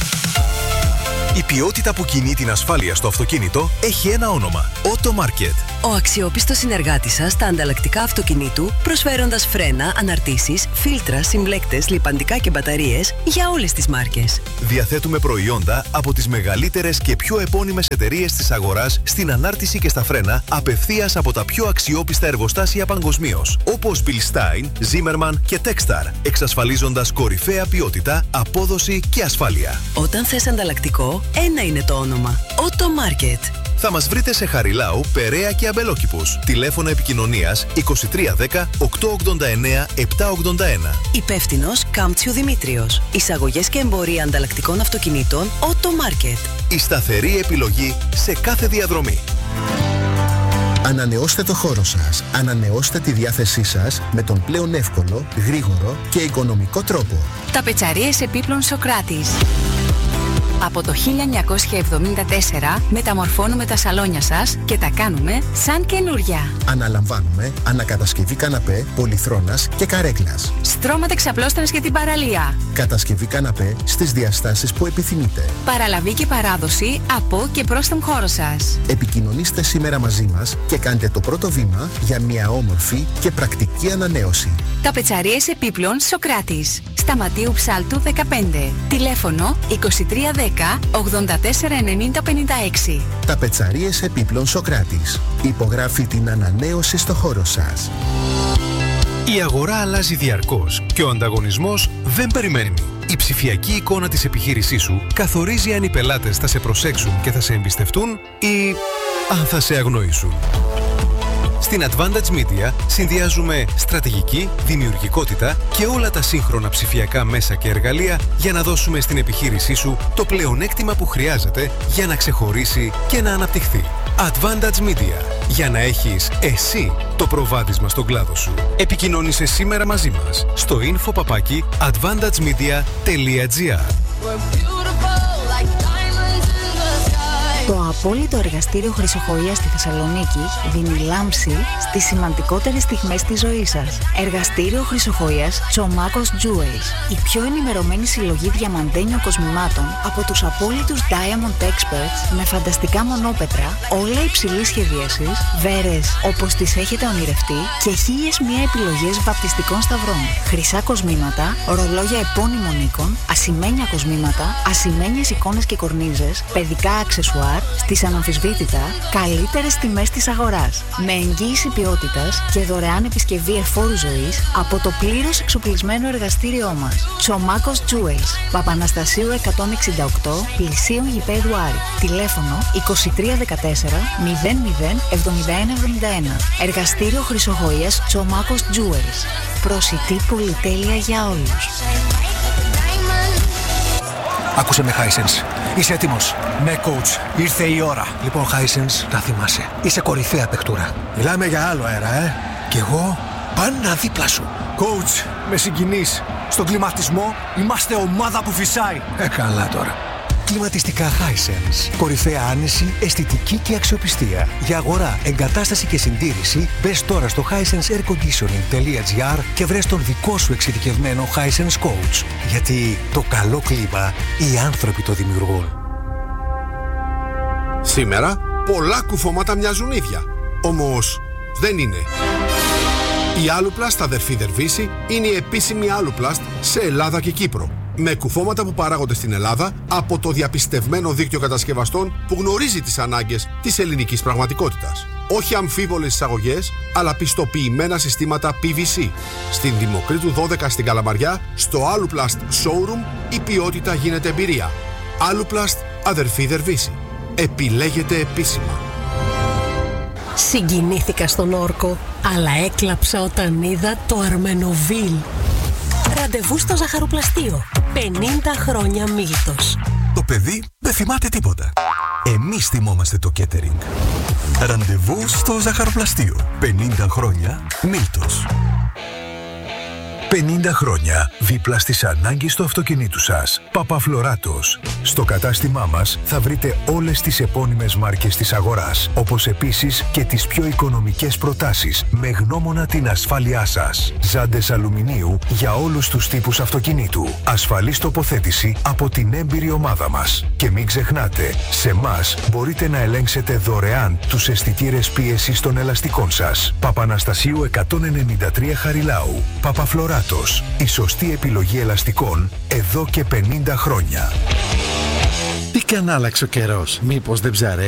Η ποιότητα που κινεί την ασφάλεια στο αυτοκίνητο έχει ένα όνομα. Automarket. Ο αξιόπιστος συνεργάτης σας στα ανταλλακτικά αυτοκινήτου, προσφέροντας φρένα, αναρτήσεις, φίλτρα, συμπλέκτες, λιπαντικά και μπαταρίες για όλες τις μάρκες. Διαθέτουμε προϊόντα από τις μεγαλύτερες και πιο επώνυμες εταιρείες της αγοράς στην ανάρτηση και στα φρένα, απευθείας από τα πιο αξιόπιστα εργοστάσια παγκοσμίως, όπως Bilstein, Zimmermann και Textar, εξασφαλίζοντας κορυφαία ποιότητα, απόδοση και ασφάλεια. Όταν θες ανταλλακτικό, ένα είναι το όνομα. Automarket. Θα μας βρείτε σε Χαριλάου, Περαία και Αμπελόκηπους. Τηλέφωνο επικοινωνίας 2310 889 781. Υπεύθυνος Κάμπτσιου Δημήτριος. Εισαγωγές και εμπορία ανταλλακτικών αυτοκινήτων Automarket. Η σταθερή επιλογή σε κάθε διαδρομή. Ανανεώστε το χώρο σας. Ανανεώστε τη διάθεσή σας με τον πλέον εύκολο, γρήγορο και οικονομικό τρόπο. Ταπετσαρίες επίπλων Σοκράτης. Από το 1974 μεταμορφώνουμε τα σαλόνια σας και τα κάνουμε σαν καινούρια. Αναλαμβάνουμε ανακατασκευή καναπέ, πολυθρόνας και καρέκλας. Στρώματα εξαπλώστρας για την παραλία. Κατασκευή καναπέ στις διαστάσεις που επιθυμείτε. Παραλαβή και παράδοση από και προς τον χώρο σας. Επικοινωνήστε σήμερα μαζί μας και κάντε το πρώτο βήμα για μια όμορφη και πρακτική ανανέωση. Ταπετσαρίες επίπλων Σοκράτης. Σταματίου Ψάλτου 15. Τηλέφωνο 2310 84 90 56. Ταπετσαρίες επίπλων Σοκράτης. Υπογράφει την ανανέωση στο χώρο σας. Η αγορά αλλάζει διαρκώς και ο ανταγωνισμός δεν περιμένει. Η ψηφιακή εικόνα της επιχείρησής σου καθορίζει αν οι πελάτες θα σε προσέξουν και θα σε εμπιστευτούν ή αν θα σε αγνοήσουν. Στην Advantage Media συνδυάζουμε στρατηγική, δημιουργικότητα και όλα τα σύγχρονα ψηφιακά μέσα και εργαλεία για να δώσουμε στην επιχείρησή σου το πλεονέκτημα που χρειάζεται για να ξεχωρίσει και να αναπτυχθεί. Advantage Media. Για να έχεις εσύ το προβάδισμα στον κλάδο σου. Επικοινώνησε σήμερα μαζί μας στο info@advantagemedia.gr. Το απόλυτο εργαστήριο χρυσοχοΐας στη Θεσσαλονίκη δίνει λάμψη στις σημαντικότερες στιγμές της ζωής σας. Εργαστήριο χρυσοχοΐας Τσομάκος Jewels. Η πιο ενημερωμένη συλλογή διαμαντένιων κοσμημάτων από τους απόλυτους Diamond Experts με φανταστικά μονόπετρα, όλα υψηλής σχεδίασης, βέρες όπως τις έχετε ονειρευτεί και 1001 επιλογές βαπτιστικών σταυρών. Χρυσά κοσμήματα, ρολόγια επώνυμων οίκων, ασημένια κοσμήματα, ασημένιες εικόνες και κορνίζες, παιδικά αξεσουάρ στις αναμφισβήτητα καλύτερες τιμές της αγοράς. Με εγγύηση ποιότητας και δωρεάν επισκευή εφόρου ζωής από το πλήρως εξοπλισμένο εργαστήριό μας. Τσομάκος Jewels, Παπαναστασίου 168, πλησίον γηπέδου Άρη. Τηλέφωνο 2314 00 7171. Εργαστήριο χρυσοχοΐας Τσομάκος Jewels. Προσιτή πολυτέλεια για όλους. Άκουσε με, Hisense. Είσαι έτοιμος? Ναι, coach. Ήρθε η ώρα. Λοιπόν, Hisense, να θυμάσαι. Είσαι κορυφαία παιχτούρα. Μιλάμε για άλλο αέρα, Κι εγώ πάντα δίπλα σου. Coach, με συγκινείς. Στον κλιματισμό είμαστε ομάδα που φυσάει. Καλά τώρα. Κλιματιστικά Hisense. Κορυφαία άνεση, αισθητική και αξιοπιστία. Για αγορά, εγκατάσταση και συντήρηση, μπες τώρα στο hisenseairconditioning.gr και βρες τον δικό σου εξειδικευμένο Hisense Coach. Γιατί το καλό κλίμα οι άνθρωποι το δημιουργούν. Σήμερα πολλά κουφώματα μοιάζουν ίδια. Όμως δεν είναι. Η Aluplast αδερφή Δερβίση είναι η επίσημη Aluplast σε Ελλάδα και Κύπρο. Με κουφώματα που παράγονται στην Ελλάδα από το διαπιστευμένο δίκτυο κατασκευαστών που γνωρίζει τις ανάγκες της ελληνικής πραγματικότητας. Όχι αμφίβολες εισαγωγές, αλλά πιστοποιημένα συστήματα PVC. Στην Δημοκρίτου 12 στην Καλαμαριά, στο Aluplast Showroom, η ποιότητα γίνεται εμπειρία. Aluplast αδερφή Δερβίση. Επιλέγεται επίσημα. Συγκινήθηκα στον Όρκο, αλλά έκλαψα όταν είδα το Αρμενοβίλ. Ραντεβού στο ζαχαροπλαστείο. 50 χρόνια Μίλτος. Το παιδί δεν θυμάται τίποτα. Εμείς θυμόμαστε το catering. Ραντεβού στο ζαχαροπλαστείο. 50 χρόνια Μίλτος. 50 χρόνια δίπλα στις ανάγκες του αυτοκινήτου σας. Παπαφλωράτος. Στο κατάστημά μας θα βρείτε όλες τις επώνυμες μάρκες της αγοράς, όπως επίσης και τις πιο οικονομικές προτάσεις με γνώμονα την ασφάλειά σας. Ζάντες αλουμινίου για όλους τους τύπους αυτοκινήτου. Ασφαλής τοποθέτηση από την έμπειρη ομάδα μας. Και μην ξεχνάτε, σε εμάς μπορείτε να ελέγξετε δωρεάν τους αισθητήρες πίεσης των ελαστικών σας. Παπαναστασίου 193 Χαριλάου. Παπαφλωράτος. Η σωστή επιλογή ελαστικών εδώ και 50 χρόνια. Τι κι αν άλλαξε ο καιρός, μήπως δεν ψαρέ?